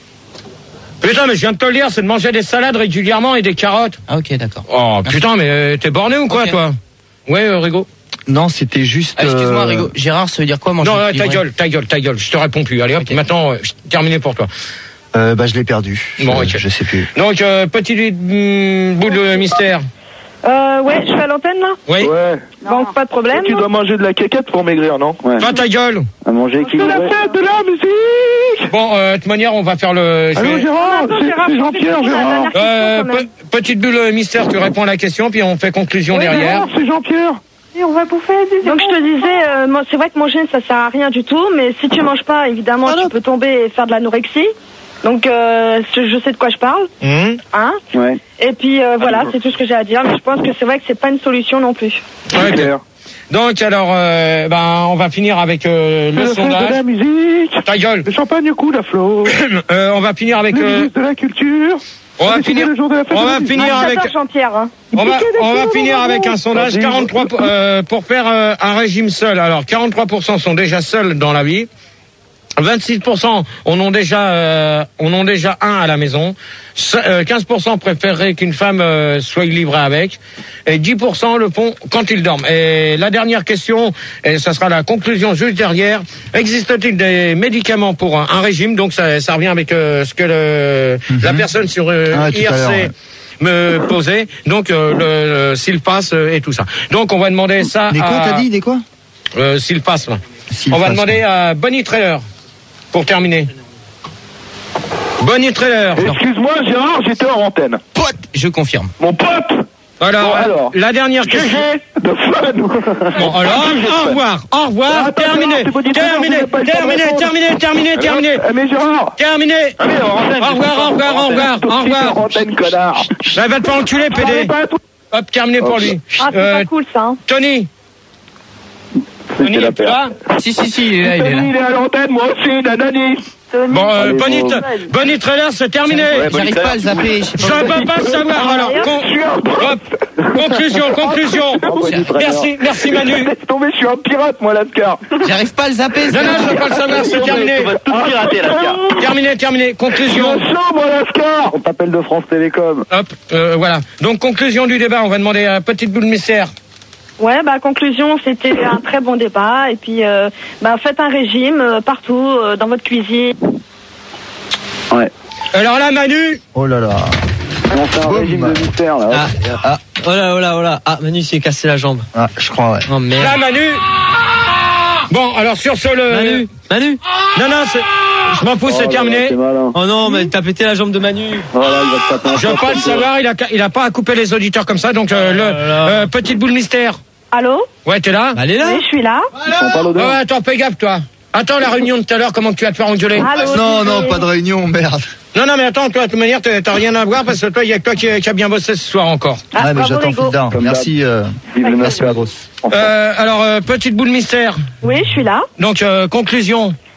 Putain, mais je viens de te le dire, c'est de manger des salades régulièrement et des carottes. Ah ok, d'accord. Oh putain, mais t'es borné ou quoi, okay. toi? Ouais, euh, Rigo. Non, c'était juste. Ah, excuse-moi, Rigo. Gérard, ça veut dire quoi manger non, équilibré? Non, ta gueule, ta gueule, ta gueule. Je te réponds plus. Allez, hop, okay. Maintenant, euh, terminé pour toi. Euh, bah, je l'ai perdu. Bon, je, okay. je sais plus. Donc, euh, petit mm, bout de mystère. Euh, ouais, je suis à l'antenne, là? Oui. Ouais. Bon, pas de problème. Tu dois manger de la caquette pour maigrir, non? Ouais. Pas ta gueule. À manger équilibré. C'est la fête de la musique. Bon, euh, de toute manière, on va faire le... Allô, vais... Gérard, c'est, Gérard, c'est Jean-Pierre, Gérard. Euh, pe- petite bulle mystère, tu réponds à la question, puis on fait conclusion ouais, derrière. Gérard, c'est Jean-Pierre. Et on va bouffer. Donc je te disais, euh, moi, c'est vrai que manger, ça sert à rien du tout, mais si tu manges pas, évidemment, ah, tu peux tomber et faire de l'anorexie. Donc, euh, je sais de quoi je parle. Mmh. Hein? Ouais. Et puis, euh, voilà, c'est tout ce que j'ai à dire. Mais je pense que c'est vrai que c'est pas une solution non plus. Ouais, clair. Donc, alors, euh, ben, on va finir avec euh, le, le sondage. De la musique. Ta gueule. Le champagne au cou, la Flo. euh, on va finir avec... Le euh... ministre de la culture. On va finir, on va finir avec, Jean-Pierre, hein. on va, on va finir avec un sondage quarante-trois pour, euh, pour faire euh, un régime seul. Alors, quarante-trois pour cent sont déjà seuls dans la vie. vingt-six pour cent en ont déjà, euh, en ont déjà un à la maison. quinze pour cent préféreraient qu'une femme euh, soit livrée avec. Et dix pour cent le font quand ils dorment. Et la dernière question, et ça sera la conclusion juste derrière. Existe-t-il des médicaments pour un, un régime? Donc ça, ça revient avec euh, ce que le, mm-hmm. la personne sur euh, ah, I R C ouais. me posait. Donc euh, le, le s'il passe euh, et tout ça. Donc on va demander ça des à... quoi t'as dit? Des quoi euh, S'il passe là. S'il on va passe, demander ouais. à Bonnie Trailer. pour terminer. Bonnie Trailer. Excuse-moi, Gérard, j'étais en antenne. Pote, je confirme. Mon pote. Alors, Bon, alors, la dernière G question. G de fun. Bon, alors, au revoir, au revoir, Attends, terminé, Gérard, c'est pas du tout, terminé, vous n'avez pas le temps de terminé, répondre. terminé, terminé, terminé. Eh, Mais Gérard. Terminé. Ah, mais en antenne, Au revoir, au revoir, au revoir, au revoir. En antenne, connard. Ça va te pas enculer, P D. Hop, terminé pour lui. Ah, c'est Euh, pas cool ça. Hein. Tony. Tony, la es-tu là? Si, si, si, il est là, il est là. Tony, il est à l'antenne, moi aussi, nanani. Bon, euh, Allez, Bonnie, bon. Bonnie Trailer, c'est terminé. Ouais, J'arrive pas à le zapper. Je sais Je pas. ne peux pas le savoir, alors. Con- Hop. Conclusion, conclusion. Merci, merci Manu. Laisse tomber, je suis un pirate, moi, Lascar. J'arrive pas à le zapper. Non, non, je veux pas le savoir, c'est terminé. On va tout pirater, Lascar. Terminé, terminé. Conclusion. Je suis chaud, moi, Lascar. On t'appelle de France Télécom. Hop, euh, voilà. Donc, conclusion du débat. On va demander à Petite Boule Mystère. Ouais, bah conclusion, c'était un très bon débat. Et puis, euh, bah faites un régime euh, partout, euh, dans votre cuisine. Ouais. Alors là, Manu. Oh là là. On fait un Boum. régime de mystère, là. Ah, ah, oh là, oh là, oh là. Ah, Manu s'est cassé la jambe. Ah, je crois, ouais. Oh merde. Là, Manu. Bon, alors sur ce, le. Manu, Manu. Non, non, c'est- je m'en fous, c'est terminé. C'est malin. Oh non, mais t'as pété la jambe de Manu. Voilà, il va te taper un Je veux pote pas le comme ça. savoir, il a, il a pas à couper les auditeurs comme ça, donc euh, le euh, Petite Boule Mystère. Allô? Ouais, t'es là? Bah, elle est là. Oui, je suis là. Ils sont pas Ah l'odeur. ouais, attends, fais gaffe, toi. Attends la réunion de tout à l'heure, comment tu vas te faire engueuler? Allô, Non, non, Olivier. pas de réunion, merde. Non, non, mais attends, toi, de toute manière, t'as t'as rien à voir parce que toi, il y a que toi qui, qui a bien bossé ce soir encore. Ah, Ouais, mais bravo, j'attends Lego. Fulda. Comme Merci, euh, Vive le merci mystère. la grosse. Euh, alors, euh, Petite Boule Mystère. Oui, je suis là. Donc, euh, conclusion.